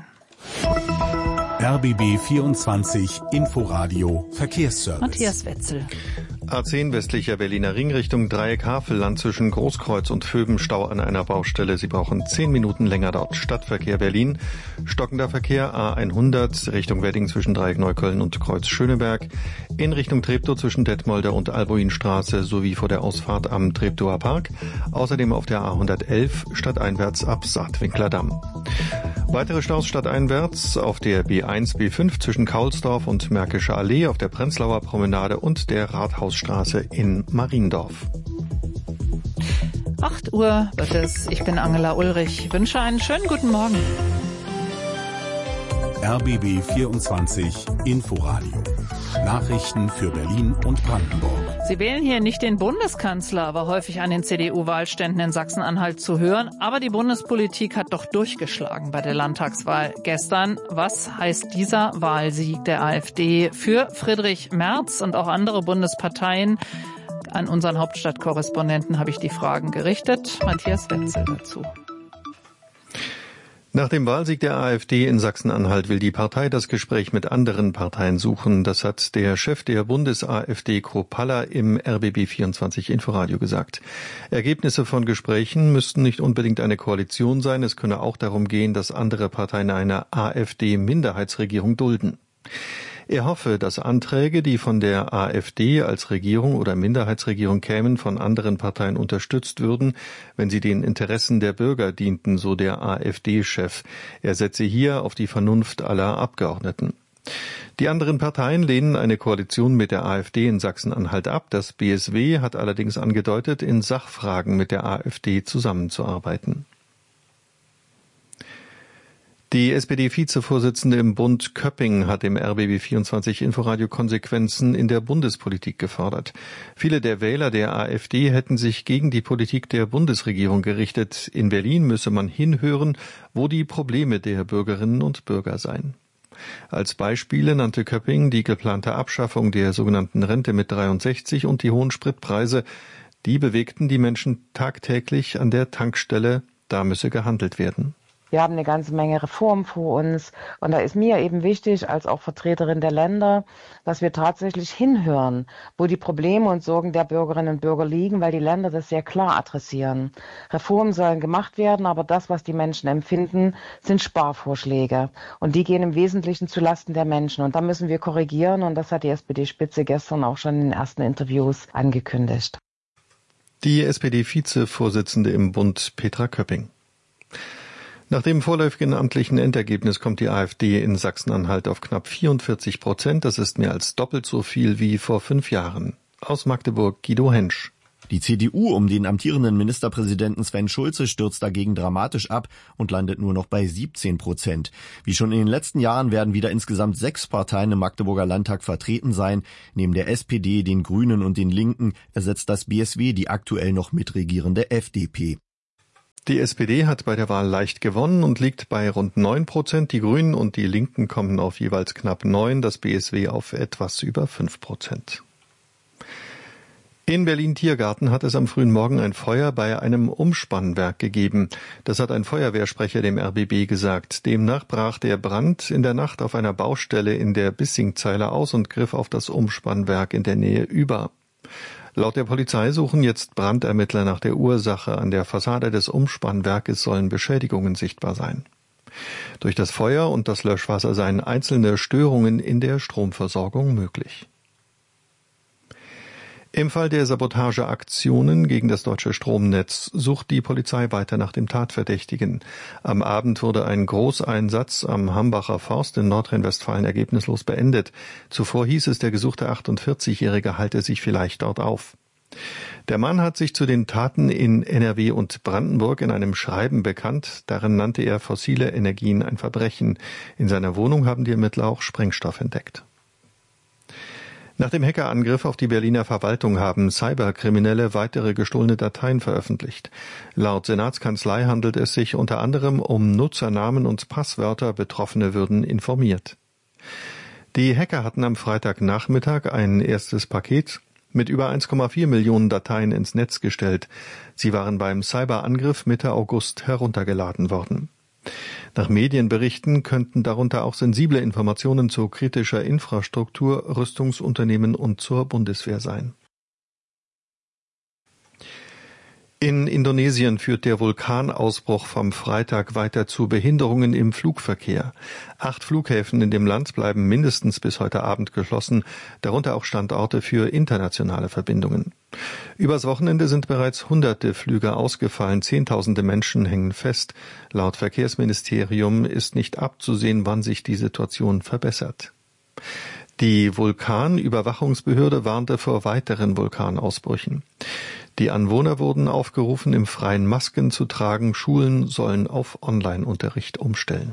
RBB 24 Inforadio Verkehrsservice.
Matthias Wetzel.
A10 westlicher Berliner Ring Richtung Dreieck Havelland zwischen Großkreuz und Vöben Stau an einer Baustelle. Sie brauchen 10 Minuten länger dort. Stadtverkehr Berlin. Stockender Verkehr A100 Richtung Wedding zwischen Dreieck Neukölln und Kreuz Schöneberg. In Richtung Treptow zwischen Detmolder und Albuinstraße sowie vor der Ausfahrt am Treptower Park. Außerdem auf der A111 stadteinwärts ab Saatwinklerdamm. Weitere Staus stadteinwärts auf der B1, B5 zwischen Kaulsdorf und Märkischer Allee, auf der Prenzlauer Promenade und der Rathausstraße in Mariendorf.
8 Uhr wird es. Ich bin Angela Ulrich. Wünsche einen schönen guten Morgen.
RBB 24 Inforadio. Nachrichten für Berlin und Brandenburg.
Sie wählen hier nicht den Bundeskanzler, war häufig an den CDU-Wahlständen in Sachsen-Anhalt zu hören. Aber die Bundespolitik hat doch durchgeschlagen bei der Landtagswahl gestern. Was heißt dieser Wahlsieg der AfD für Friedrich Merz und auch andere Bundesparteien? An unseren Hauptstadtkorrespondenten habe ich die Fragen gerichtet. Matthias Wetzel dazu.
Nach dem Wahlsieg der AfD in Sachsen-Anhalt will die Partei das Gespräch mit anderen Parteien suchen. Das hat der Chef der Bundes-AfD, Kropalla, im RBB24 Inforadio gesagt. Ergebnisse von Gesprächen müssten nicht unbedingt eine Koalition sein. Es könne auch darum gehen, dass andere Parteien eine AfD-Minderheitsregierung dulden. Er hoffe, dass Anträge, die von der AfD als Regierung oder Minderheitsregierung kämen, von anderen Parteien unterstützt würden, wenn sie den Interessen der Bürger dienten, so der AfD-Chef. Er setze hier auf die Vernunft aller Abgeordneten. Die anderen Parteien lehnen eine Koalition mit der AfD in Sachsen-Anhalt ab. Das BSW hat allerdings angedeutet, in Sachfragen mit der AfD zusammenzuarbeiten. Die SPD-Vizevorsitzende im Bund Köpping hat im RBB24 Inforadio Konsequenzen in der Bundespolitik gefordert. Viele der Wähler der AfD hätten sich gegen die Politik der Bundesregierung gerichtet. In Berlin müsse man hinhören, wo die Probleme der Bürgerinnen und Bürger seien. Als Beispiele nannte Köpping die geplante Abschaffung der sogenannten Rente mit 63 und die hohen Spritpreise. Die bewegten die Menschen tagtäglich an der Tankstelle. Da müsse gehandelt werden.
Wir haben eine ganze Menge Reformen vor uns. Und da ist mir eben wichtig, als auch Vertreterin der Länder, dass wir tatsächlich hinhören, wo die Probleme und Sorgen der Bürgerinnen und Bürger liegen, weil die Länder das sehr klar adressieren. Reformen sollen gemacht werden, aber das, was die Menschen empfinden, sind Sparvorschläge. Und die gehen im Wesentlichen zulasten der Menschen. Und da müssen wir korrigieren. Und das hat die SPD-Spitze gestern auch schon in den ersten Interviews angekündigt.
Die SPD-Vizevorsitzende im Bund, Petra Köpping. Nach dem vorläufigen amtlichen Endergebnis kommt die AfD in Sachsen-Anhalt auf knapp 44%. Das ist mehr als doppelt so viel wie vor 5 Jahren. Aus Magdeburg Guido Hensch.
Die CDU um den amtierenden Ministerpräsidenten Sven Schulze stürzt dagegen dramatisch ab und landet nur noch bei 17%. Wie schon in den letzten Jahren werden wieder insgesamt 6 Parteien im Magdeburger Landtag vertreten sein. Neben der SPD, den Grünen und den Linken ersetzt das BSW die aktuell noch mitregierende FDP.
Die SPD hat bei der Wahl leicht gewonnen und liegt bei rund 9%. Die Grünen und die Linken kommen auf jeweils knapp 9%, das BSW auf etwas über 5%. In Berlin-Tiergarten hat es am frühen Morgen ein Feuer bei einem Umspannwerk gegeben. Das hat ein Feuerwehrsprecher dem RBB gesagt. Demnach brach der Brand in der Nacht auf einer Baustelle in der Bissingzeile aus und griff auf das Umspannwerk in der Nähe über. Laut der Polizei suchen jetzt Brandermittler nach der Ursache. An der Fassade des Umspannwerkes sollen Beschädigungen sichtbar sein. Durch das Feuer und das Löschwasser seien einzelne Störungen in der Stromversorgung möglich. Im Fall der Sabotageaktionen gegen das deutsche Stromnetz sucht die Polizei weiter nach dem Tatverdächtigen. Am Abend wurde ein Großeinsatz am Hambacher Forst in Nordrhein-Westfalen ergebnislos beendet. Zuvor hieß es, der gesuchte 48-Jährige halte sich vielleicht dort auf. Der Mann hat sich zu den Taten in NRW und Brandenburg in einem Schreiben bekannt. Darin nannte er fossile Energien ein Verbrechen. In seiner Wohnung haben die Ermittler auch Sprengstoff entdeckt. Nach dem Hackerangriff auf die Berliner Verwaltung haben Cyberkriminelle weitere gestohlene Dateien veröffentlicht. Laut Senatskanzlei handelt es sich unter anderem um Nutzernamen und Passwörter, Betroffene würden informiert. Die Hacker hatten am Freitagnachmittag ein erstes Paket mit über 1,4 Millionen Dateien ins Netz gestellt. Sie waren beim Cyberangriff Mitte August heruntergeladen worden. Nach Medienberichten könnten darunter auch sensible Informationen zu kritischer Infrastruktur, Rüstungsunternehmen und zur Bundeswehr sein. In Indonesien führt der Vulkanausbruch vom Freitag weiter zu Behinderungen im Flugverkehr. 8 Flughäfen in dem Land bleiben mindestens bis heute Abend geschlossen, darunter auch Standorte für internationale Verbindungen. Übers Wochenende sind bereits Hunderte Flüge ausgefallen, Zehntausende Menschen hängen fest. Laut Verkehrsministerium ist nicht abzusehen, wann sich die Situation verbessert. Die Vulkanüberwachungsbehörde warnte vor weiteren Vulkanausbrüchen. Die Anwohner wurden aufgerufen, im Freien Masken zu tragen. Schulen sollen auf Online-Unterricht umstellen.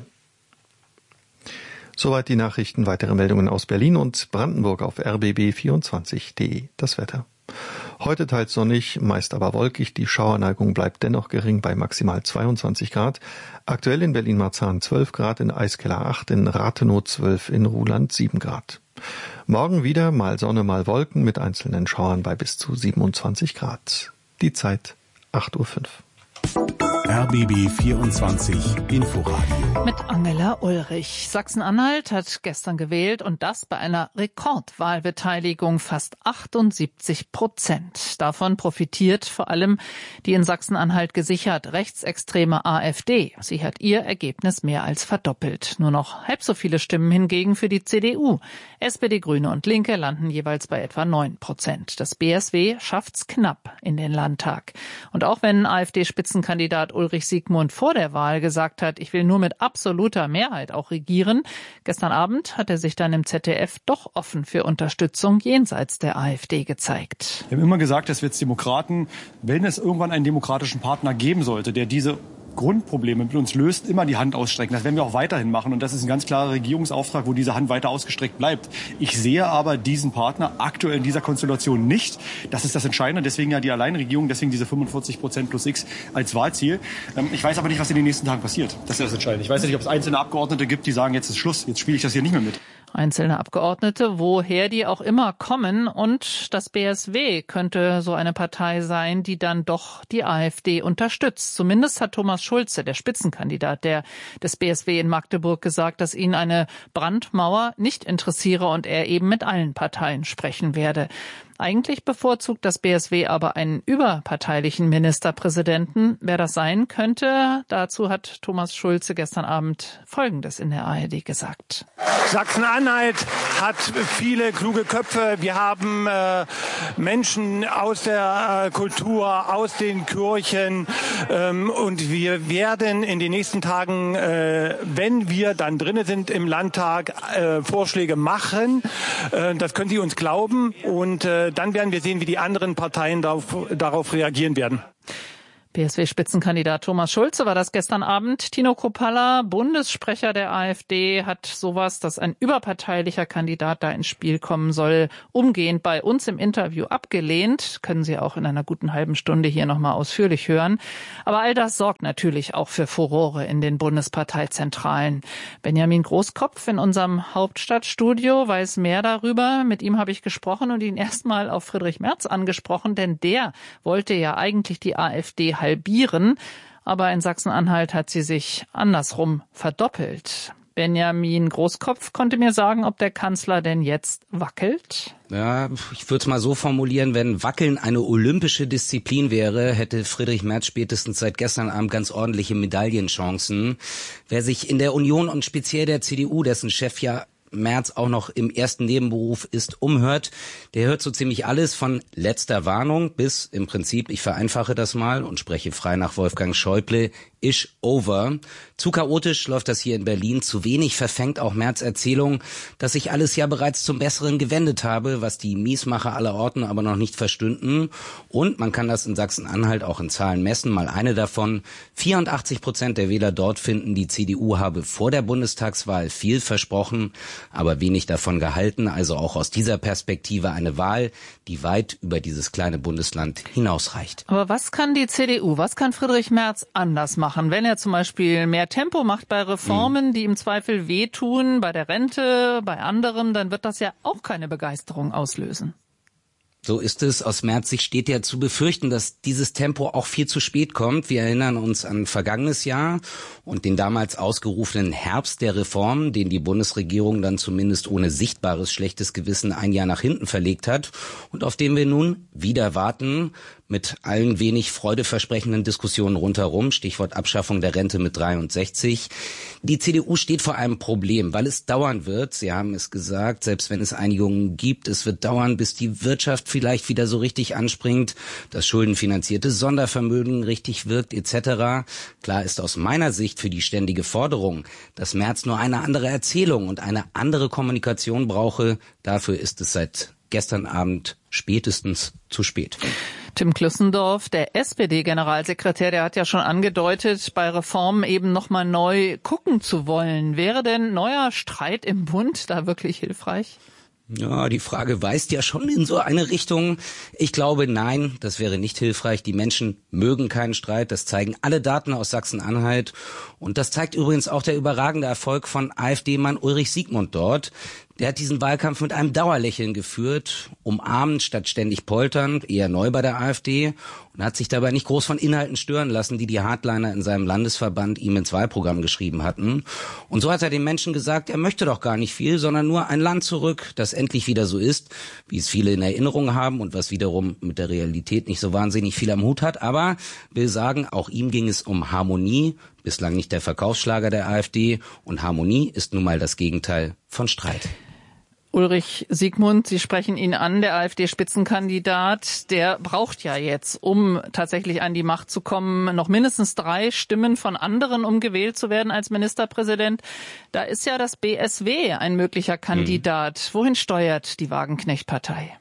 Soweit die Nachrichten. Weitere Meldungen aus Berlin und Brandenburg auf rbb24.de. Das Wetter. Heute teils sonnig, meist aber wolkig. Die Schauerneigung bleibt dennoch gering bei maximal 22 Grad. Aktuell in Berlin-Marzahn 12 Grad, in Eiskeller 8, in Rathenow 12, in Ruhland 7 Grad. Morgen wieder mal Sonne, mal Wolken mit einzelnen Schauern bei bis zu 27 Grad. Die Zeit 8:05 Uhr.
RBB 24 Inforadio.
Mit Angela Ulrich. Sachsen-Anhalt hat gestern gewählt und das bei einer Rekordwahlbeteiligung, fast 78%. Davon profitiert vor allem die in Sachsen-Anhalt gesichert rechtsextreme AfD. Sie hat ihr Ergebnis mehr als verdoppelt. Nur noch halb so viele Stimmen hingegen für die CDU. SPD, Grüne und Linke landen jeweils bei etwa 9%. Das BSW schafft's knapp in den Landtag. Und auch wenn AfD-Spitzenkandidat Ulrich Siegmund vor der Wahl gesagt hat, ich will nur mit absoluter Mehrheit auch regieren. Gestern Abend hat er sich dann im ZDF doch offen für Unterstützung jenseits der AfD gezeigt.
Wir haben immer gesagt, dass wir als Demokraten, wenn es irgendwann einen demokratischen Partner geben sollte, der diese Grundprobleme mit uns löst, immer die Hand ausstrecken. Das werden wir auch weiterhin machen und das ist ein ganz klarer Regierungsauftrag, wo diese Hand weiter ausgestreckt bleibt. Ich sehe aber diesen Partner aktuell in dieser Konstellation nicht. Das ist das Entscheidende, deswegen ja die Alleinregierung, deswegen diese 45% plus X als Wahlziel. Ich weiß aber nicht, was in den nächsten Tagen passiert. Das ist das Entscheidende. Ich weiß nicht, ob es einzelne Abgeordnete gibt, die sagen, jetzt ist Schluss, jetzt spiele ich das hier nicht mehr mit.
Einzelne Abgeordnete, woher die auch immer kommen. Und das BSW könnte so eine Partei sein, die dann doch die AfD unterstützt. Zumindest hat Thomas Schulze, der Spitzenkandidat des BSW in Magdeburg, gesagt, dass ihn eine Brandmauer nicht interessiere und er eben mit allen Parteien sprechen werde. Eigentlich bevorzugt das BSW aber einen überparteilichen Ministerpräsidenten. Wer das sein könnte, dazu hat Thomas Schulze gestern Abend Folgendes in der ARD gesagt.
Sachsen-Anhalt hat viele kluge Köpfe. Wir haben Menschen aus der Kultur, aus den Kirchen. Und wir werden in den nächsten Tagen, wenn wir dann drin sind im Landtag, Vorschläge machen. Das können Sie uns glauben. Und dann werden wir sehen, wie die anderen Parteien darauf reagieren werden.
BSW-Spitzenkandidat Thomas Schulze war das gestern Abend. Tino Kruppalla, Bundessprecher der AfD, hat sowas, dass ein überparteilicher Kandidat da ins Spiel kommen soll, umgehend bei uns im Interview abgelehnt. Können Sie auch in einer guten halben Stunde hier nochmal ausführlich hören. Aber all das sorgt natürlich auch für Furore in den Bundesparteizentralen. Benjamin Großkopf in unserem Hauptstadtstudio weiß mehr darüber. Mit ihm habe ich gesprochen und ihn erstmal auf Friedrich Merz angesprochen, denn der wollte ja eigentlich die AfD halbieren, aber in Sachsen-Anhalt hat sie sich andersrum verdoppelt. Benjamin Großkopf konnte mir sagen, ob der Kanzler denn jetzt wackelt?
Ja, ich würde es mal so formulieren, wenn Wackeln eine olympische Disziplin wäre, hätte Friedrich Merz spätestens seit gestern Abend ganz ordentliche Medaillenchancen. Wer sich in der Union und speziell der CDU, dessen Chef ja Merz auch noch im ersten Nebenberuf ist, umhört, der hört so ziemlich alles von letzter Warnung bis im Prinzip, ich vereinfache das mal und spreche frei nach Wolfgang Schäuble, is over. Zu chaotisch läuft das hier in Berlin, zu wenig verfängt auch Merz Erzählung, dass sich alles ja bereits zum Besseren gewendet habe, was die Miesmacher aller Orten aber noch nicht verstünden. Und man kann das in Sachsen-Anhalt auch in Zahlen messen, mal eine davon. 84% der Wähler dort finden, die CDU habe vor der Bundestagswahl viel versprochen, aber wenig davon gehalten. Also auch aus dieser Perspektive eine Wahl, die weit über dieses kleine Bundesland hinausreicht.
Aber was kann die CDU, was kann Friedrich Merz anders machen? Wenn er zum Beispiel mehr Tempo macht bei Reformen, die im Zweifel wehtun, bei der Rente, bei anderen, dann wird das ja auch keine Begeisterung auslösen.
So ist es. Aus Merz Sicht steht ja zu befürchten, dass dieses Tempo auch viel zu spät kommt. Wir erinnern uns an vergangenes Jahr und den damals ausgerufenen Herbst der Reformen, den die Bundesregierung dann zumindest ohne sichtbares schlechtes Gewissen ein Jahr nach hinten verlegt hat und auf den wir nun wieder warten. Mit allen wenig freudeversprechenden Diskussionen rundherum, Stichwort Abschaffung der Rente mit 63. Die CDU steht vor einem Problem, weil es dauern wird, Sie haben es gesagt, selbst wenn es Einigungen gibt, es wird dauern, bis die Wirtschaft vielleicht wieder so richtig anspringt, das schuldenfinanzierte Sondervermögen richtig wirkt etc. Klar ist aus meiner Sicht für die ständige Forderung, dass Merz nur eine andere Erzählung und eine andere Kommunikation brauche. Dafür ist es seit gestern Abend spätestens zu spät.
Tim Klüssendorf, der SPD-Generalsekretär, der hat ja schon angedeutet, bei Reformen eben nochmal neu gucken zu wollen. Wäre denn neuer Streit im Bund da wirklich hilfreich?
Ja, die Frage weist ja schon in so eine Richtung. Ich glaube, nein, das wäre nicht hilfreich. Die Menschen mögen keinen Streit. Das zeigen alle Daten aus Sachsen-Anhalt. Und das zeigt übrigens auch der überragende Erfolg von AfD-Mann Ulrich Siegmund dort. Der hat diesen Wahlkampf mit einem Dauerlächeln geführt, umarmend statt ständig polternd, eher neu bei der AfD und hat sich dabei nicht groß von Inhalten stören lassen, die die Hardliner in seinem Landesverband ihm ins Wahlprogramm geschrieben hatten. Und so hat er den Menschen gesagt, er möchte doch gar nicht viel, sondern nur ein Land zurück, das endlich wieder so ist, wie es viele in Erinnerung haben und was wiederum mit der Realität nicht so wahnsinnig viel am Hut hat. Aber will sagen, auch ihm ging es um Harmonie, bislang nicht der Verkaufsschlager der AfD. Und Harmonie ist nun mal das Gegenteil von Streit.
Ulrich Siegmund, Sie sprechen ihn an, der AfD-Spitzenkandidat, der braucht ja jetzt, um tatsächlich an die Macht zu kommen, noch mindestens 3 Stimmen von anderen, um gewählt zu werden als Ministerpräsident. Da ist ja das BSW ein möglicher Kandidat. Wohin steuert die Wagenknecht-Partei?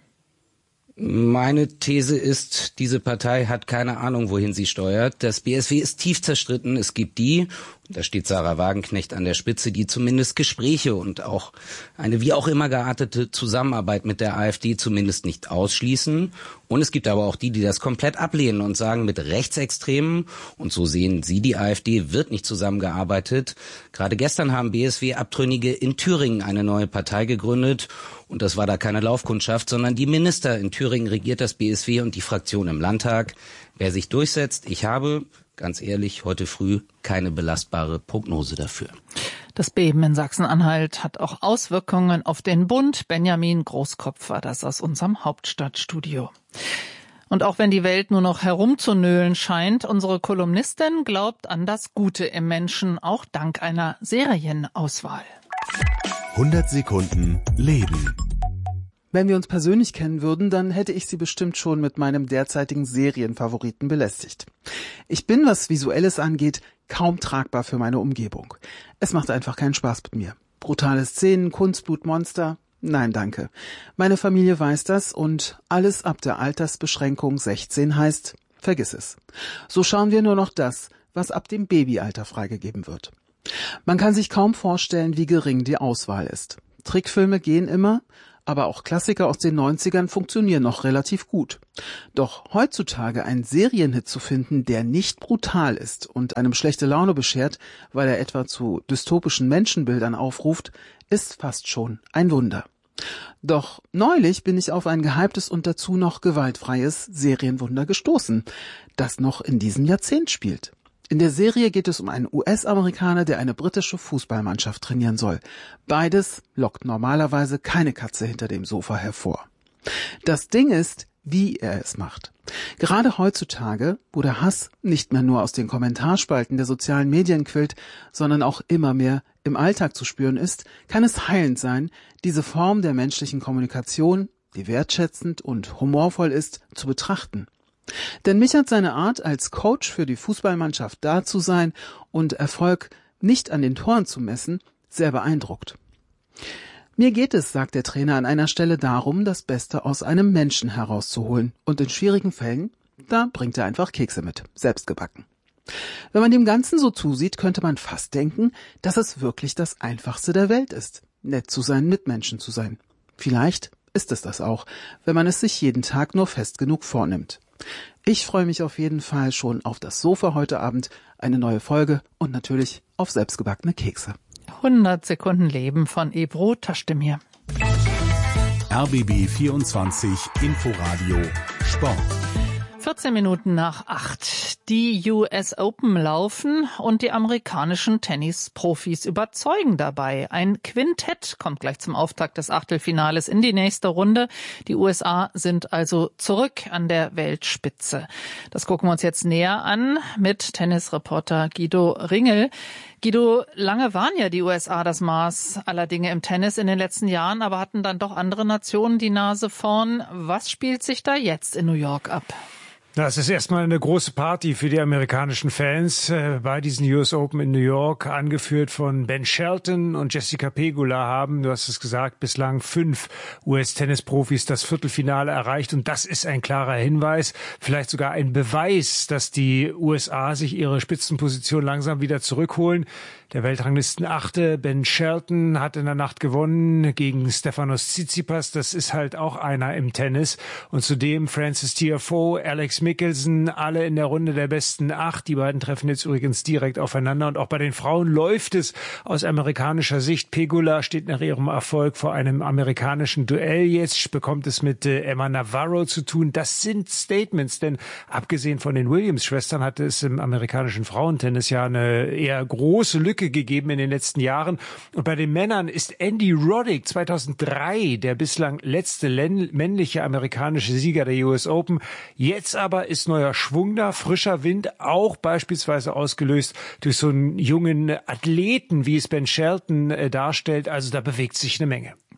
Meine These ist, diese Partei hat keine Ahnung, wohin sie steuert. Das BSW ist tief zerstritten. Es gibt die, Da steht Sarah Wagenknecht an der Spitze, die zumindest Gespräche und auch eine wie auch immer geartete Zusammenarbeit mit der AfD zumindest nicht ausschließen. Und es gibt aber auch die das komplett ablehnen und sagen, mit Rechtsextremen, und so sehen sie die AfD, wird nicht zusammengearbeitet. Gerade gestern haben BSW-Abtrünnige in Thüringen eine neue Partei gegründet. Und das war da keine Laufkundschaft, sondern die Minister. In Thüringen regiert das BSW und die Fraktion im Landtag. Wer sich durchsetzt, ich habe, ganz ehrlich, heute früh keine belastbare Prognose dafür.
Das Beben in Sachsen-Anhalt hat auch Auswirkungen auf den Bund. Benjamin Großkopf war das aus unserem Hauptstadtstudio. Und auch wenn die Welt nur noch herumzunölen scheint, unsere Kolumnistin glaubt an das Gute im Menschen, auch dank einer Serienauswahl.
100 Sekunden Leben.
Wenn wir uns persönlich kennen würden, dann hätte ich Sie bestimmt schon mit meinem derzeitigen Serienfavoriten belästigt. Ich bin, was Visuelles angeht, kaum tragbar für meine Umgebung. Es macht einfach keinen Spaß mit mir. Brutale Szenen, Kunstblut, Monster? Nein, danke. Meine Familie weiß das und alles ab der Altersbeschränkung 16 heißt, vergiss es. So schauen wir nur noch das, was ab dem Babyalter freigegeben wird. Man kann sich kaum vorstellen, wie gering die Auswahl ist. Trickfilme gehen immer, aber auch Klassiker aus den 90ern funktionieren noch relativ gut. Doch heutzutage einen Serienhit zu finden, der nicht brutal ist und einem schlechte Laune beschert, weil er etwa zu dystopischen Menschenbildern aufruft, ist fast schon ein Wunder. Doch neulich bin ich auf ein gehyptes und dazu noch gewaltfreies Serienwunder gestoßen, das noch in diesem Jahrzehnt spielt. In der Serie geht es um einen US-Amerikaner, der eine britische Fußballmannschaft trainieren soll. Beides lockt normalerweise keine Katze hinter dem Sofa hervor. Das Ding ist, wie er es macht. Gerade heutzutage, wo der Hass nicht mehr nur aus den Kommentarspalten der sozialen Medien quillt, sondern auch immer mehr im Alltag zu spüren ist, kann es heilend sein, diese Form der menschlichen Kommunikation, die wertschätzend und humorvoll ist, zu betrachten. Denn mich hat seine Art, als Coach für die Fußballmannschaft da zu sein und Erfolg nicht an den Toren zu messen, sehr beeindruckt. Mir geht es, sagt der Trainer an einer Stelle, darum, das Beste aus einem Menschen herauszuholen. Und in schwierigen Fällen, da bringt er einfach Kekse mit, selbst gebacken. Wenn man dem Ganzen so zusieht, könnte man fast denken, dass es wirklich das Einfachste der Welt ist, nett zu sein, Mitmenschen zu sein. Vielleicht ist es das auch, wenn man es sich jeden Tag nur fest genug vornimmt. Ich freue mich auf jeden Fall schon auf das Sofa heute Abend, eine neue Folge und natürlich auf selbstgebackene Kekse.
100 Sekunden Leben von Ebro Taschdemir.
RBB 24 Inforadio Sport.
14 Minuten nach 8. Die US Open laufen und die amerikanischen Tennisprofis überzeugen dabei. Ein Quintett kommt gleich zum Auftakt des Achtelfinales in die nächste Runde. Die USA sind also zurück an der Weltspitze. Das gucken wir uns jetzt näher an mit Tennisreporter Guido Ringel. Guido, lange waren ja die USA das Maß aller Dinge im Tennis in den letzten Jahren, aber hatten dann doch andere Nationen die Nase vorn. Was spielt sich da jetzt in New York ab?
Das ist erstmal eine große Party für die amerikanischen Fans bei diesen US Open in New York, angeführt von Ben Shelton und Jessica Pegula haben, du hast es gesagt, bislang 5 US-Tennisprofis das Viertelfinale erreicht und das ist ein klarer Hinweis, vielleicht sogar ein Beweis, dass die USA sich ihre Spitzenposition langsam wieder zurückholen. Der Weltranglisten-Achte Ben Shelton hat in der Nacht gewonnen gegen Stefanos Tsitsipas. Das ist halt auch einer im Tennis. Und zudem Frances Tiafoe, Alex Mickelson, alle in der Runde der besten 8. Die beiden treffen jetzt übrigens direkt aufeinander. Und auch bei den Frauen läuft es aus amerikanischer Sicht. Pegula steht nach ihrem Erfolg vor einem amerikanischen Duell jetzt, bekommt es mit Emma Navarro zu tun. Das sind Statements, denn abgesehen von den Williams-Schwestern hatte es im amerikanischen Frauentennis ja eine eher große Lücke gegeben in den letzten Jahren. Und bei den Männern ist Andy Roddick 2003 der bislang letzte männliche amerikanische Sieger der US Open. Jetzt aber ist neuer Schwung da, frischer Wind, auch beispielsweise ausgelöst durch so einen jungen Athleten, wie es Ben Shelton darstellt. Also da bewegt sich eine Menge.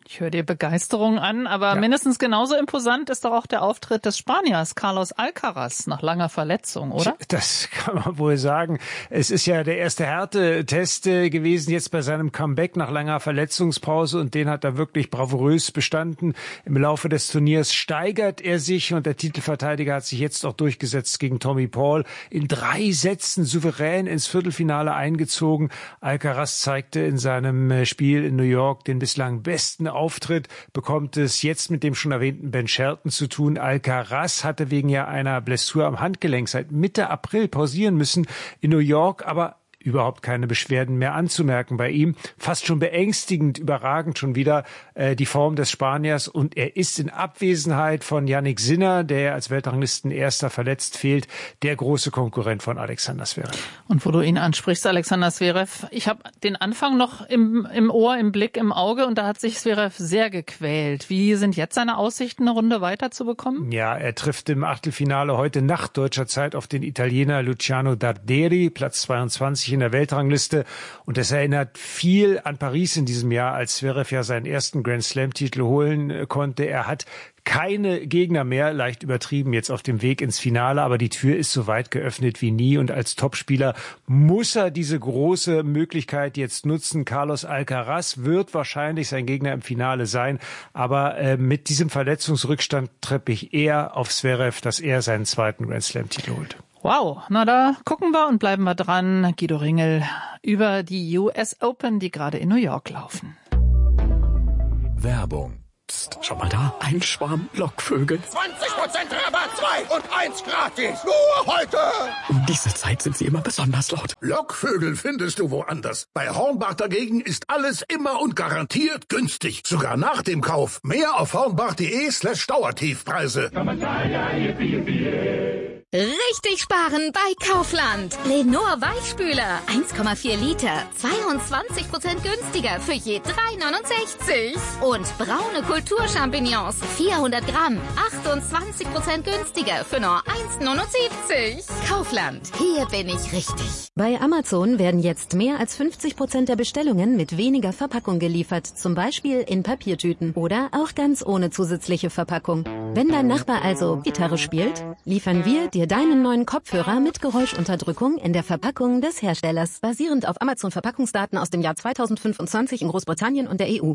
Ich höre dir Begeisterung an, aber mindestens genauso imposant ist doch auch der Auftritt des Spaniers Carlos Alcaraz nach langer Verletzung, oder?
Das kann man wohl sagen. Es ist ja der erste Härtetest gewesen jetzt bei seinem Comeback nach langer Verletzungspause und den hat er wirklich bravourös bestanden. Im Laufe des Turniers steigert er sich und der Titelverteidiger hat sich jetzt auch durchgesetzt gegen Tommy Paul. In 3 Sätzen souverän ins Viertelfinale eingezogen. Alcaraz zeigte in seinem Spiel in New York den bislang besten Auftritt, bekommt es jetzt mit dem schon erwähnten Ben Shelton zu tun. Alcaraz hatte wegen einer Blessur am Handgelenk seit Mitte April pausieren müssen in New York, aber überhaupt keine Beschwerden mehr anzumerken bei ihm. Fast schon beängstigend, überragend schon wieder die Form des Spaniers. Und er ist in Abwesenheit von Jannik Sinner, der als Weltranglistenerster verletzt fehlt, der große Konkurrent von Alexander Zverev.
Und wo du ihn ansprichst, Alexander Zverev, ich habe den Anfang noch im Ohr, im Blick, im Auge und da hat sich Zverev sehr gequält. Wie sind jetzt seine Aussichten, eine Runde weiterzubekommen?
Ja, er trifft im Achtelfinale heute Nacht deutscher Zeit auf den Italiener Luciano Darderi, Platz 22 in der Weltrangliste. Und das erinnert viel an Paris in diesem Jahr, als Zverev ja seinen ersten Grand-Slam-Titel holen konnte. Er hat keine Gegner mehr, leicht übertrieben jetzt auf dem Weg ins Finale, aber die Tür ist so weit geöffnet wie nie und als Topspieler muss er diese große Möglichkeit jetzt nutzen. Carlos Alcaraz wird wahrscheinlich sein Gegner im Finale sein, aber mit diesem Verletzungsrückstand treppe ich eher auf Zverev, dass er seinen zweiten Grand-Slam-Titel holt.
Wow, na da gucken wir und bleiben wir dran. Guido Ringel über die US Open, die gerade in New York laufen.
Werbung.
Psst, schau mal da, ein Schwarm Lockvögel.
20% Rabatt, 2 und 1 gratis. Nur heute.
Um diese Zeit sind sie immer besonders laut.
Lockvögel findest du woanders. Bei Hornbach dagegen ist alles immer und garantiert günstig. Sogar nach dem Kauf. Mehr auf hornbach.de/Dauertiefpreise.
Richtig sparen bei Kaufland. Lenor Weichspüler 1,4 Liter, 22% günstiger für je 3,69. Und braune Kulturchampignons 400 Gramm, 28% günstiger für nur 1,79. Kaufland, hier bin ich richtig.
Bei Amazon werden jetzt mehr als 50% der Bestellungen mit weniger Verpackung geliefert. Zum Beispiel in Papiertüten oder auch ganz ohne zusätzliche Verpackung. Wenn dein Nachbar also Gitarre spielt, liefern wir dir deinen neuen Kopfhörer mit Geräuschunterdrückung in der Verpackung des Herstellers, basierend auf Amazon-Verpackungsdaten aus dem Jahr 2025 in Großbritannien und der EU.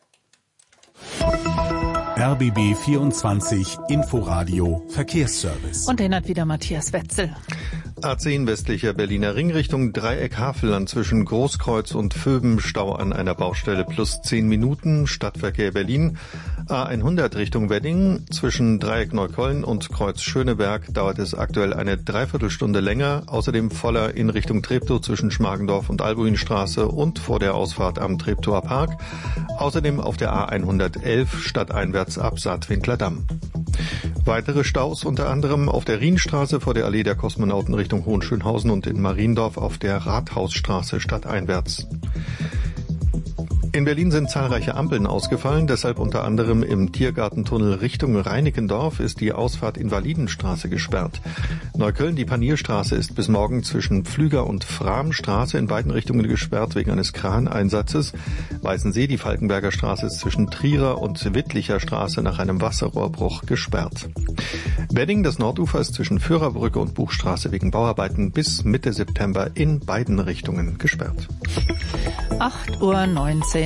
RBB 24 Inforadio Verkehrsservice.
Und den hat wieder Matthias Wetzel.
A10 westlicher Berliner Ring Richtung Dreieck Havelland zwischen Großkreuz und Vöben, Stau an einer Baustelle plus 10 Minuten, Stadtverkehr Berlin. A100 Richtung Wedding zwischen Dreieck Neukölln und Kreuz Schöneberg dauert es aktuell eine Dreiviertelstunde länger. Außerdem voller in Richtung Treptow zwischen Schmargendorf und Albuinstraße und vor der Ausfahrt am Treptower Park. Außerdem auf der A111 stadteinwärts ab Saatwinkler-Damm. Weitere Staus unter anderem auf der Rienstraße vor der Allee der Kosmonauten Richtung Hohenschönhausen und in Mariendorf auf der Rathausstraße stadteinwärts. In Berlin sind zahlreiche Ampeln ausgefallen, deshalb unter anderem im Tiergartentunnel Richtung Reinickendorf ist die Ausfahrt Invalidenstraße gesperrt. Neukölln, die Panierstraße ist bis morgen zwischen Pflüger und Framstraße in beiden Richtungen gesperrt wegen eines Kraneinsatzes. Weißensee, die Falkenberger Straße ist zwischen Trierer und Wittlicher Straße nach einem Wasserrohrbruch gesperrt. Wedding, das Nordufer, ist zwischen Führerbrücke und Buchstraße wegen Bauarbeiten bis Mitte September in beiden Richtungen gesperrt.
8:19 Uhr.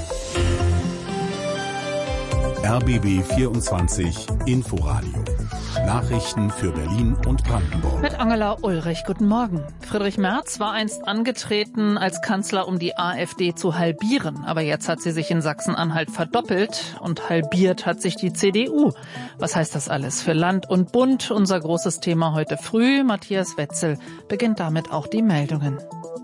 RBB 24 Inforadio. Nachrichten für Berlin und Brandenburg.
Mit Angela Ulrich, guten Morgen. Friedrich Merz war einst angetreten als Kanzler, um die AfD zu halbieren. Aber jetzt hat sie sich in Sachsen-Anhalt verdoppelt und halbiert hat sich die CDU. Was heißt das alles für Land und Bund? Unser großes Thema heute früh. Matthias Wetzel beginnt damit auch die Meldungen.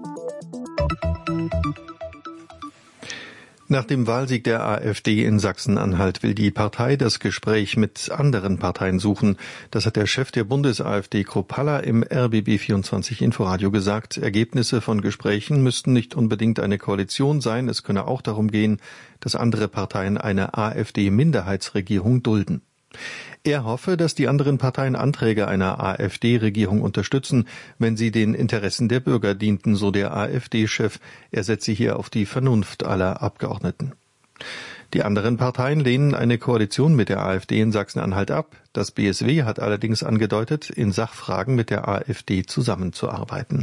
Nach dem Wahlsieg der AfD in Sachsen-Anhalt will die Partei das Gespräch mit anderen Parteien suchen. Das hat der Chef der Bundes-AfD Kruppalla im RBB 24 Inforadio gesagt. Ergebnisse von Gesprächen müssten nicht unbedingt eine Koalition sein. Es könne auch darum gehen, dass andere Parteien eine AfD-Minderheitsregierung dulden. Er hoffe, dass die anderen Parteien Anträge einer AfD-Regierung unterstützen, wenn sie den Interessen der Bürger dienten, so der AfD-Chef. Er setze hier auf die Vernunft aller Abgeordneten. Die anderen Parteien lehnen eine Koalition mit der AfD in Sachsen-Anhalt ab. Das BSW hat allerdings angedeutet, in Sachfragen mit der AfD zusammenzuarbeiten.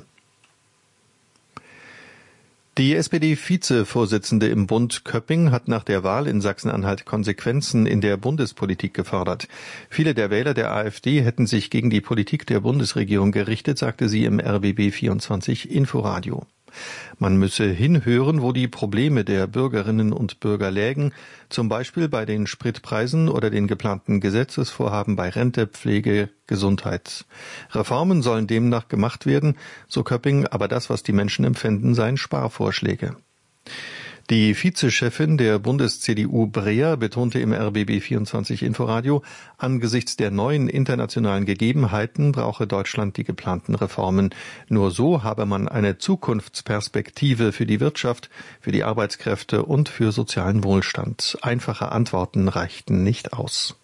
Die SPD-Vizevorsitzende im Bund Köpping hat nach der Wahl in Sachsen-Anhalt Konsequenzen in der Bundespolitik gefordert. Viele der Wähler der AfD hätten sich gegen die Politik der Bundesregierung gerichtet, sagte sie im RBB 24 Inforadio. Man müsse hinhören, wo die Probleme der Bürgerinnen und Bürger lägen, zum Beispiel bei den Spritpreisen oder den geplanten Gesetzesvorhaben bei Rente, Pflege, Gesundheit. Reformen sollen demnach gemacht werden, so Köpping, aber das, was die Menschen empfinden, seien Sparvorschläge. Die Vizechefin der Bundes-CDU Breer betonte im RBB 24 Inforadio, angesichts der neuen internationalen Gegebenheiten brauche Deutschland die geplanten Reformen. Nur so habe man eine Zukunftsperspektive für die Wirtschaft, für die Arbeitskräfte und für sozialen Wohlstand. Einfache Antworten reichten nicht aus.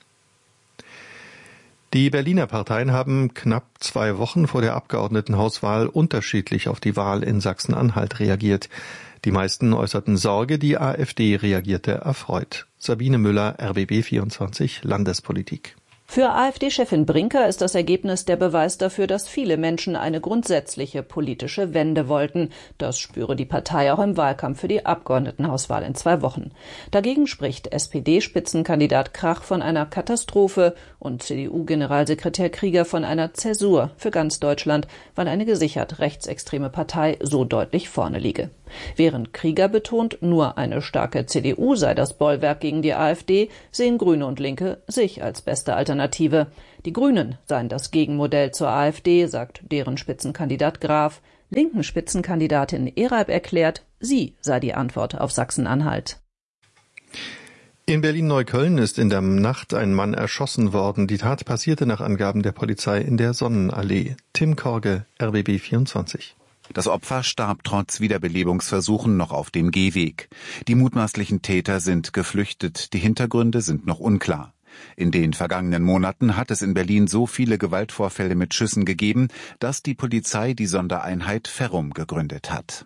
Die Berliner Parteien haben knapp 2 Wochen vor der Abgeordnetenhauswahl unterschiedlich auf die Wahl in Sachsen-Anhalt reagiert. Die meisten äußerten Sorge, die AfD reagierte erfreut. Sabine Müller, RBB 24, Landespolitik.
Für AfD-Chefin Brinker ist das Ergebnis der Beweis dafür, dass viele Menschen eine grundsätzliche politische Wende wollten. Das spüre die Partei auch im Wahlkampf für die Abgeordnetenhauswahl in 2 Wochen. Dagegen spricht SPD-Spitzenkandidat Krach von einer Katastrophe und CDU-Generalsekretär Krieger von einer Zäsur für ganz Deutschland, weil eine gesichert rechtsextreme Partei so deutlich vorne liege. Während Krieger betont, nur eine starke CDU sei das Bollwerk gegen die AfD, sehen Grüne und Linke sich als beste Alternative. Die Grünen seien das Gegenmodell zur AfD, sagt deren Spitzenkandidat Graf. Linken Spitzenkandidatin Eralb erklärt, sie sei die Antwort auf Sachsen-Anhalt.
In Berlin-Neukölln ist in der Nacht ein Mann erschossen worden. Die Tat passierte nach Angaben der Polizei in der Sonnenallee. Tim Korge, RBB 24.
Das Opfer starb trotz Wiederbelebungsversuchen noch auf dem Gehweg. Die mutmaßlichen Täter sind geflüchtet. Die Hintergründe sind noch unklar. In den vergangenen Monaten hat es in Berlin so viele Gewaltvorfälle mit Schüssen gegeben, dass die Polizei die Sondereinheit Ferrum gegründet hat.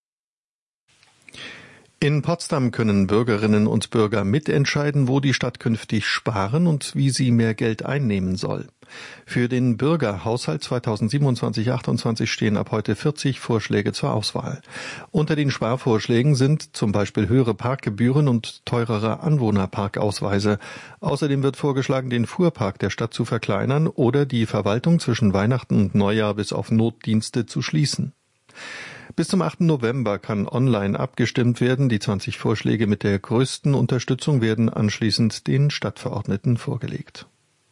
In Potsdam können Bürgerinnen und Bürger mitentscheiden, wo die Stadt künftig sparen und wie sie mehr Geld einnehmen soll. Für den Bürgerhaushalt 2027/28 stehen ab heute 40 Vorschläge zur Auswahl. Unter den Sparvorschlägen sind zum Beispiel höhere Parkgebühren und teurere Anwohnerparkausweise. Außerdem wird vorgeschlagen, den Fuhrpark der Stadt zu verkleinern oder die Verwaltung zwischen Weihnachten und Neujahr bis auf Notdienste zu schließen. Bis zum 8. November kann online abgestimmt werden. Die 20 Vorschläge mit der größten Unterstützung werden anschließend den Stadtverordneten vorgelegt.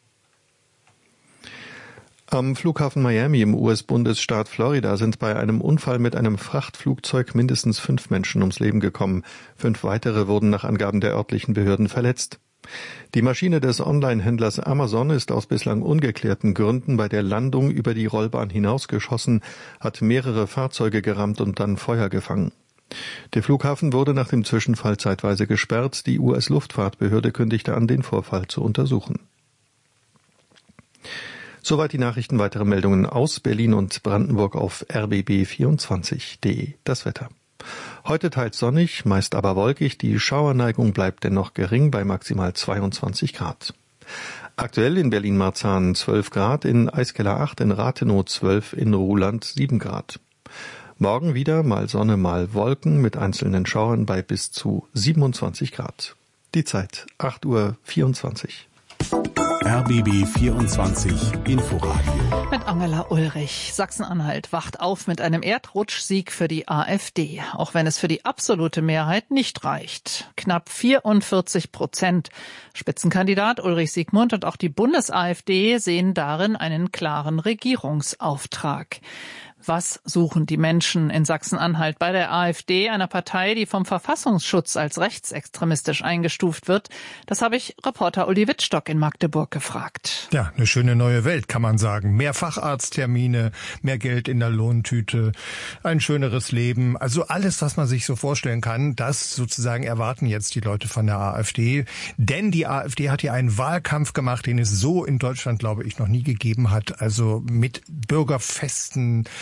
Am Flughafen Miami im US-Bundesstaat Florida sind bei einem Unfall mit einem Frachtflugzeug mindestens 5 Menschen ums Leben gekommen. 5 weitere wurden nach Angaben der örtlichen Behörden verletzt. Die Maschine des Online-Händlers Amazon ist aus bislang ungeklärten Gründen bei der Landung über die Rollbahn hinausgeschossen, hat mehrere Fahrzeuge gerammt und dann Feuer gefangen. Der Flughafen wurde nach dem Zwischenfall zeitweise gesperrt. Die US-Luftfahrtbehörde kündigte an, den Vorfall zu untersuchen. Soweit die Nachrichten. Weitere Meldungen aus Berlin und Brandenburg auf rbb24.de. Das Wetter. Heute teils sonnig, meist aber wolkig. Die Schauerneigung bleibt dennoch gering bei maximal 22 Grad. Aktuell in Berlin-Marzahn 12 Grad, in Eiskeller 8, in Rathenow 12, in Ruhland 7 Grad. Morgen wieder mal Sonne, mal Wolken mit einzelnen Schauern bei bis zu 27 Grad. Die Zeit 8:24 Uhr.
RBB 24 Inforadio.
Mit Angela Ulrich. Sachsen-Anhalt wacht auf mit einem Erdrutschsieg für die AfD, auch wenn es für die absolute Mehrheit nicht reicht. Knapp 44%. Spitzenkandidat Ulrich Siegmund und auch die Bundes-AfD sehen darin einen klaren Regierungsauftrag. Was suchen die Menschen in Sachsen-Anhalt bei der AfD, einer Partei, die vom Verfassungsschutz als rechtsextremistisch eingestuft wird? Das habe ich Reporter Uli Wittstock in Magdeburg gefragt.
Ja, eine schöne neue Welt, kann man sagen. Mehr Facharzttermine, mehr Geld in der Lohntüte, ein schöneres Leben. Also alles, was man sich so vorstellen kann, das sozusagen erwarten jetzt die Leute von der AfD. Denn die AfD hat ja einen Wahlkampf gemacht, den es so in Deutschland, glaube ich, noch nie gegeben hat. Also mit Bürgerfesten,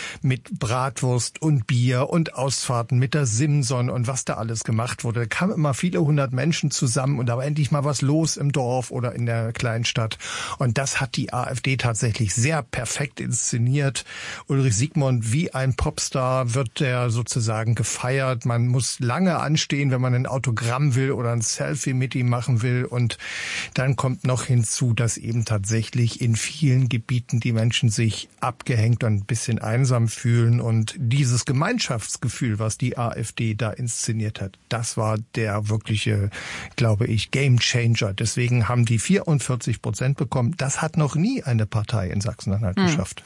mit Bratwurst und Bier und Ausfahrten mit der Simson und was da alles gemacht wurde. Da kamen immer viele hundert Menschen zusammen und da war endlich mal was los im Dorf oder in der Kleinstadt. Und das hat die AfD tatsächlich sehr perfekt inszeniert. Ulrich Siegmund, wie ein Popstar, wird der sozusagen gefeiert. Man muss lange anstehen, wenn man ein Autogramm will oder ein Selfie mit ihm machen will. Und dann kommt noch hinzu, dass eben tatsächlich in vielen Gebieten die Menschen sich abgehängt und ein bisschen einsam fühlen. Und dieses Gemeinschaftsgefühl, was die AfD da inszeniert hat, das war der wirkliche, glaube ich, Gamechanger. Deswegen haben die 44% bekommen. Das hat noch nie eine Partei in Sachsen-Anhalt geschafft.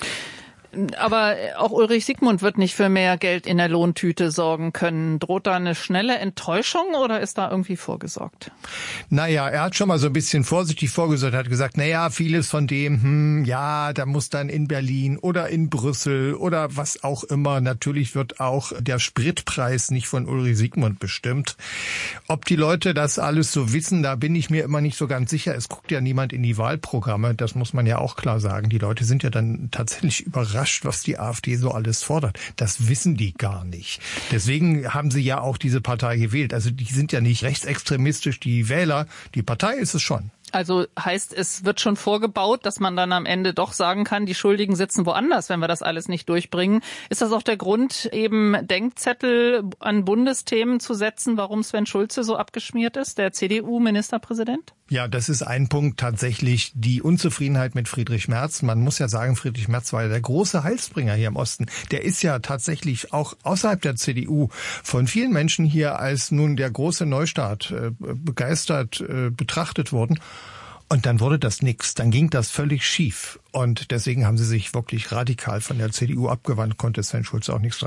Aber auch Ulrich Siegmund wird nicht für mehr Geld in der Lohntüte sorgen können. Droht da eine schnelle Enttäuschung oder ist da irgendwie vorgesorgt?
Naja, er hat schon mal so ein bisschen vorsichtig vorgesorgt, hat gesagt, naja, vieles von dem, da muss dann in Berlin oder in Brüssel oder was auch immer. Natürlich wird auch der Spritpreis nicht von Ulrich Siegmund bestimmt. Ob die Leute das alles so wissen, da bin ich mir immer nicht so ganz sicher. Es guckt ja niemand in die Wahlprogramme, das muss man ja auch klar sagen. Die Leute sind ja dann tatsächlich überrascht, was die AfD so alles fordert. Das wissen die gar nicht. Deswegen haben sie ja auch diese Partei gewählt. Also die sind ja nicht rechtsextremistisch, die Wähler. Die Partei ist es schon.
Also heißt, es wird schon vorgebaut, dass man dann am Ende doch sagen kann, die Schuldigen sitzen woanders, wenn wir das alles nicht durchbringen. Ist das auch der Grund, eben Denkzettel an Bundesthemen zu setzen, warum Sven Schulze so abgeschmiert ist, der CDU-Ministerpräsident?
Ja, das ist ein Punkt tatsächlich, die Unzufriedenheit mit Friedrich Merz. Man muss ja sagen, Friedrich Merz war ja der große Heilsbringer hier im Osten. Der ist ja tatsächlich auch außerhalb der CDU von vielen Menschen hier als nun der große Neustart begeistert betrachtet worden. Und dann wurde das nix. Dann ging das völlig schief. Und deswegen haben sie sich wirklich radikal von der CDU abgewandt, konnte Sven Schulze auch nichts dran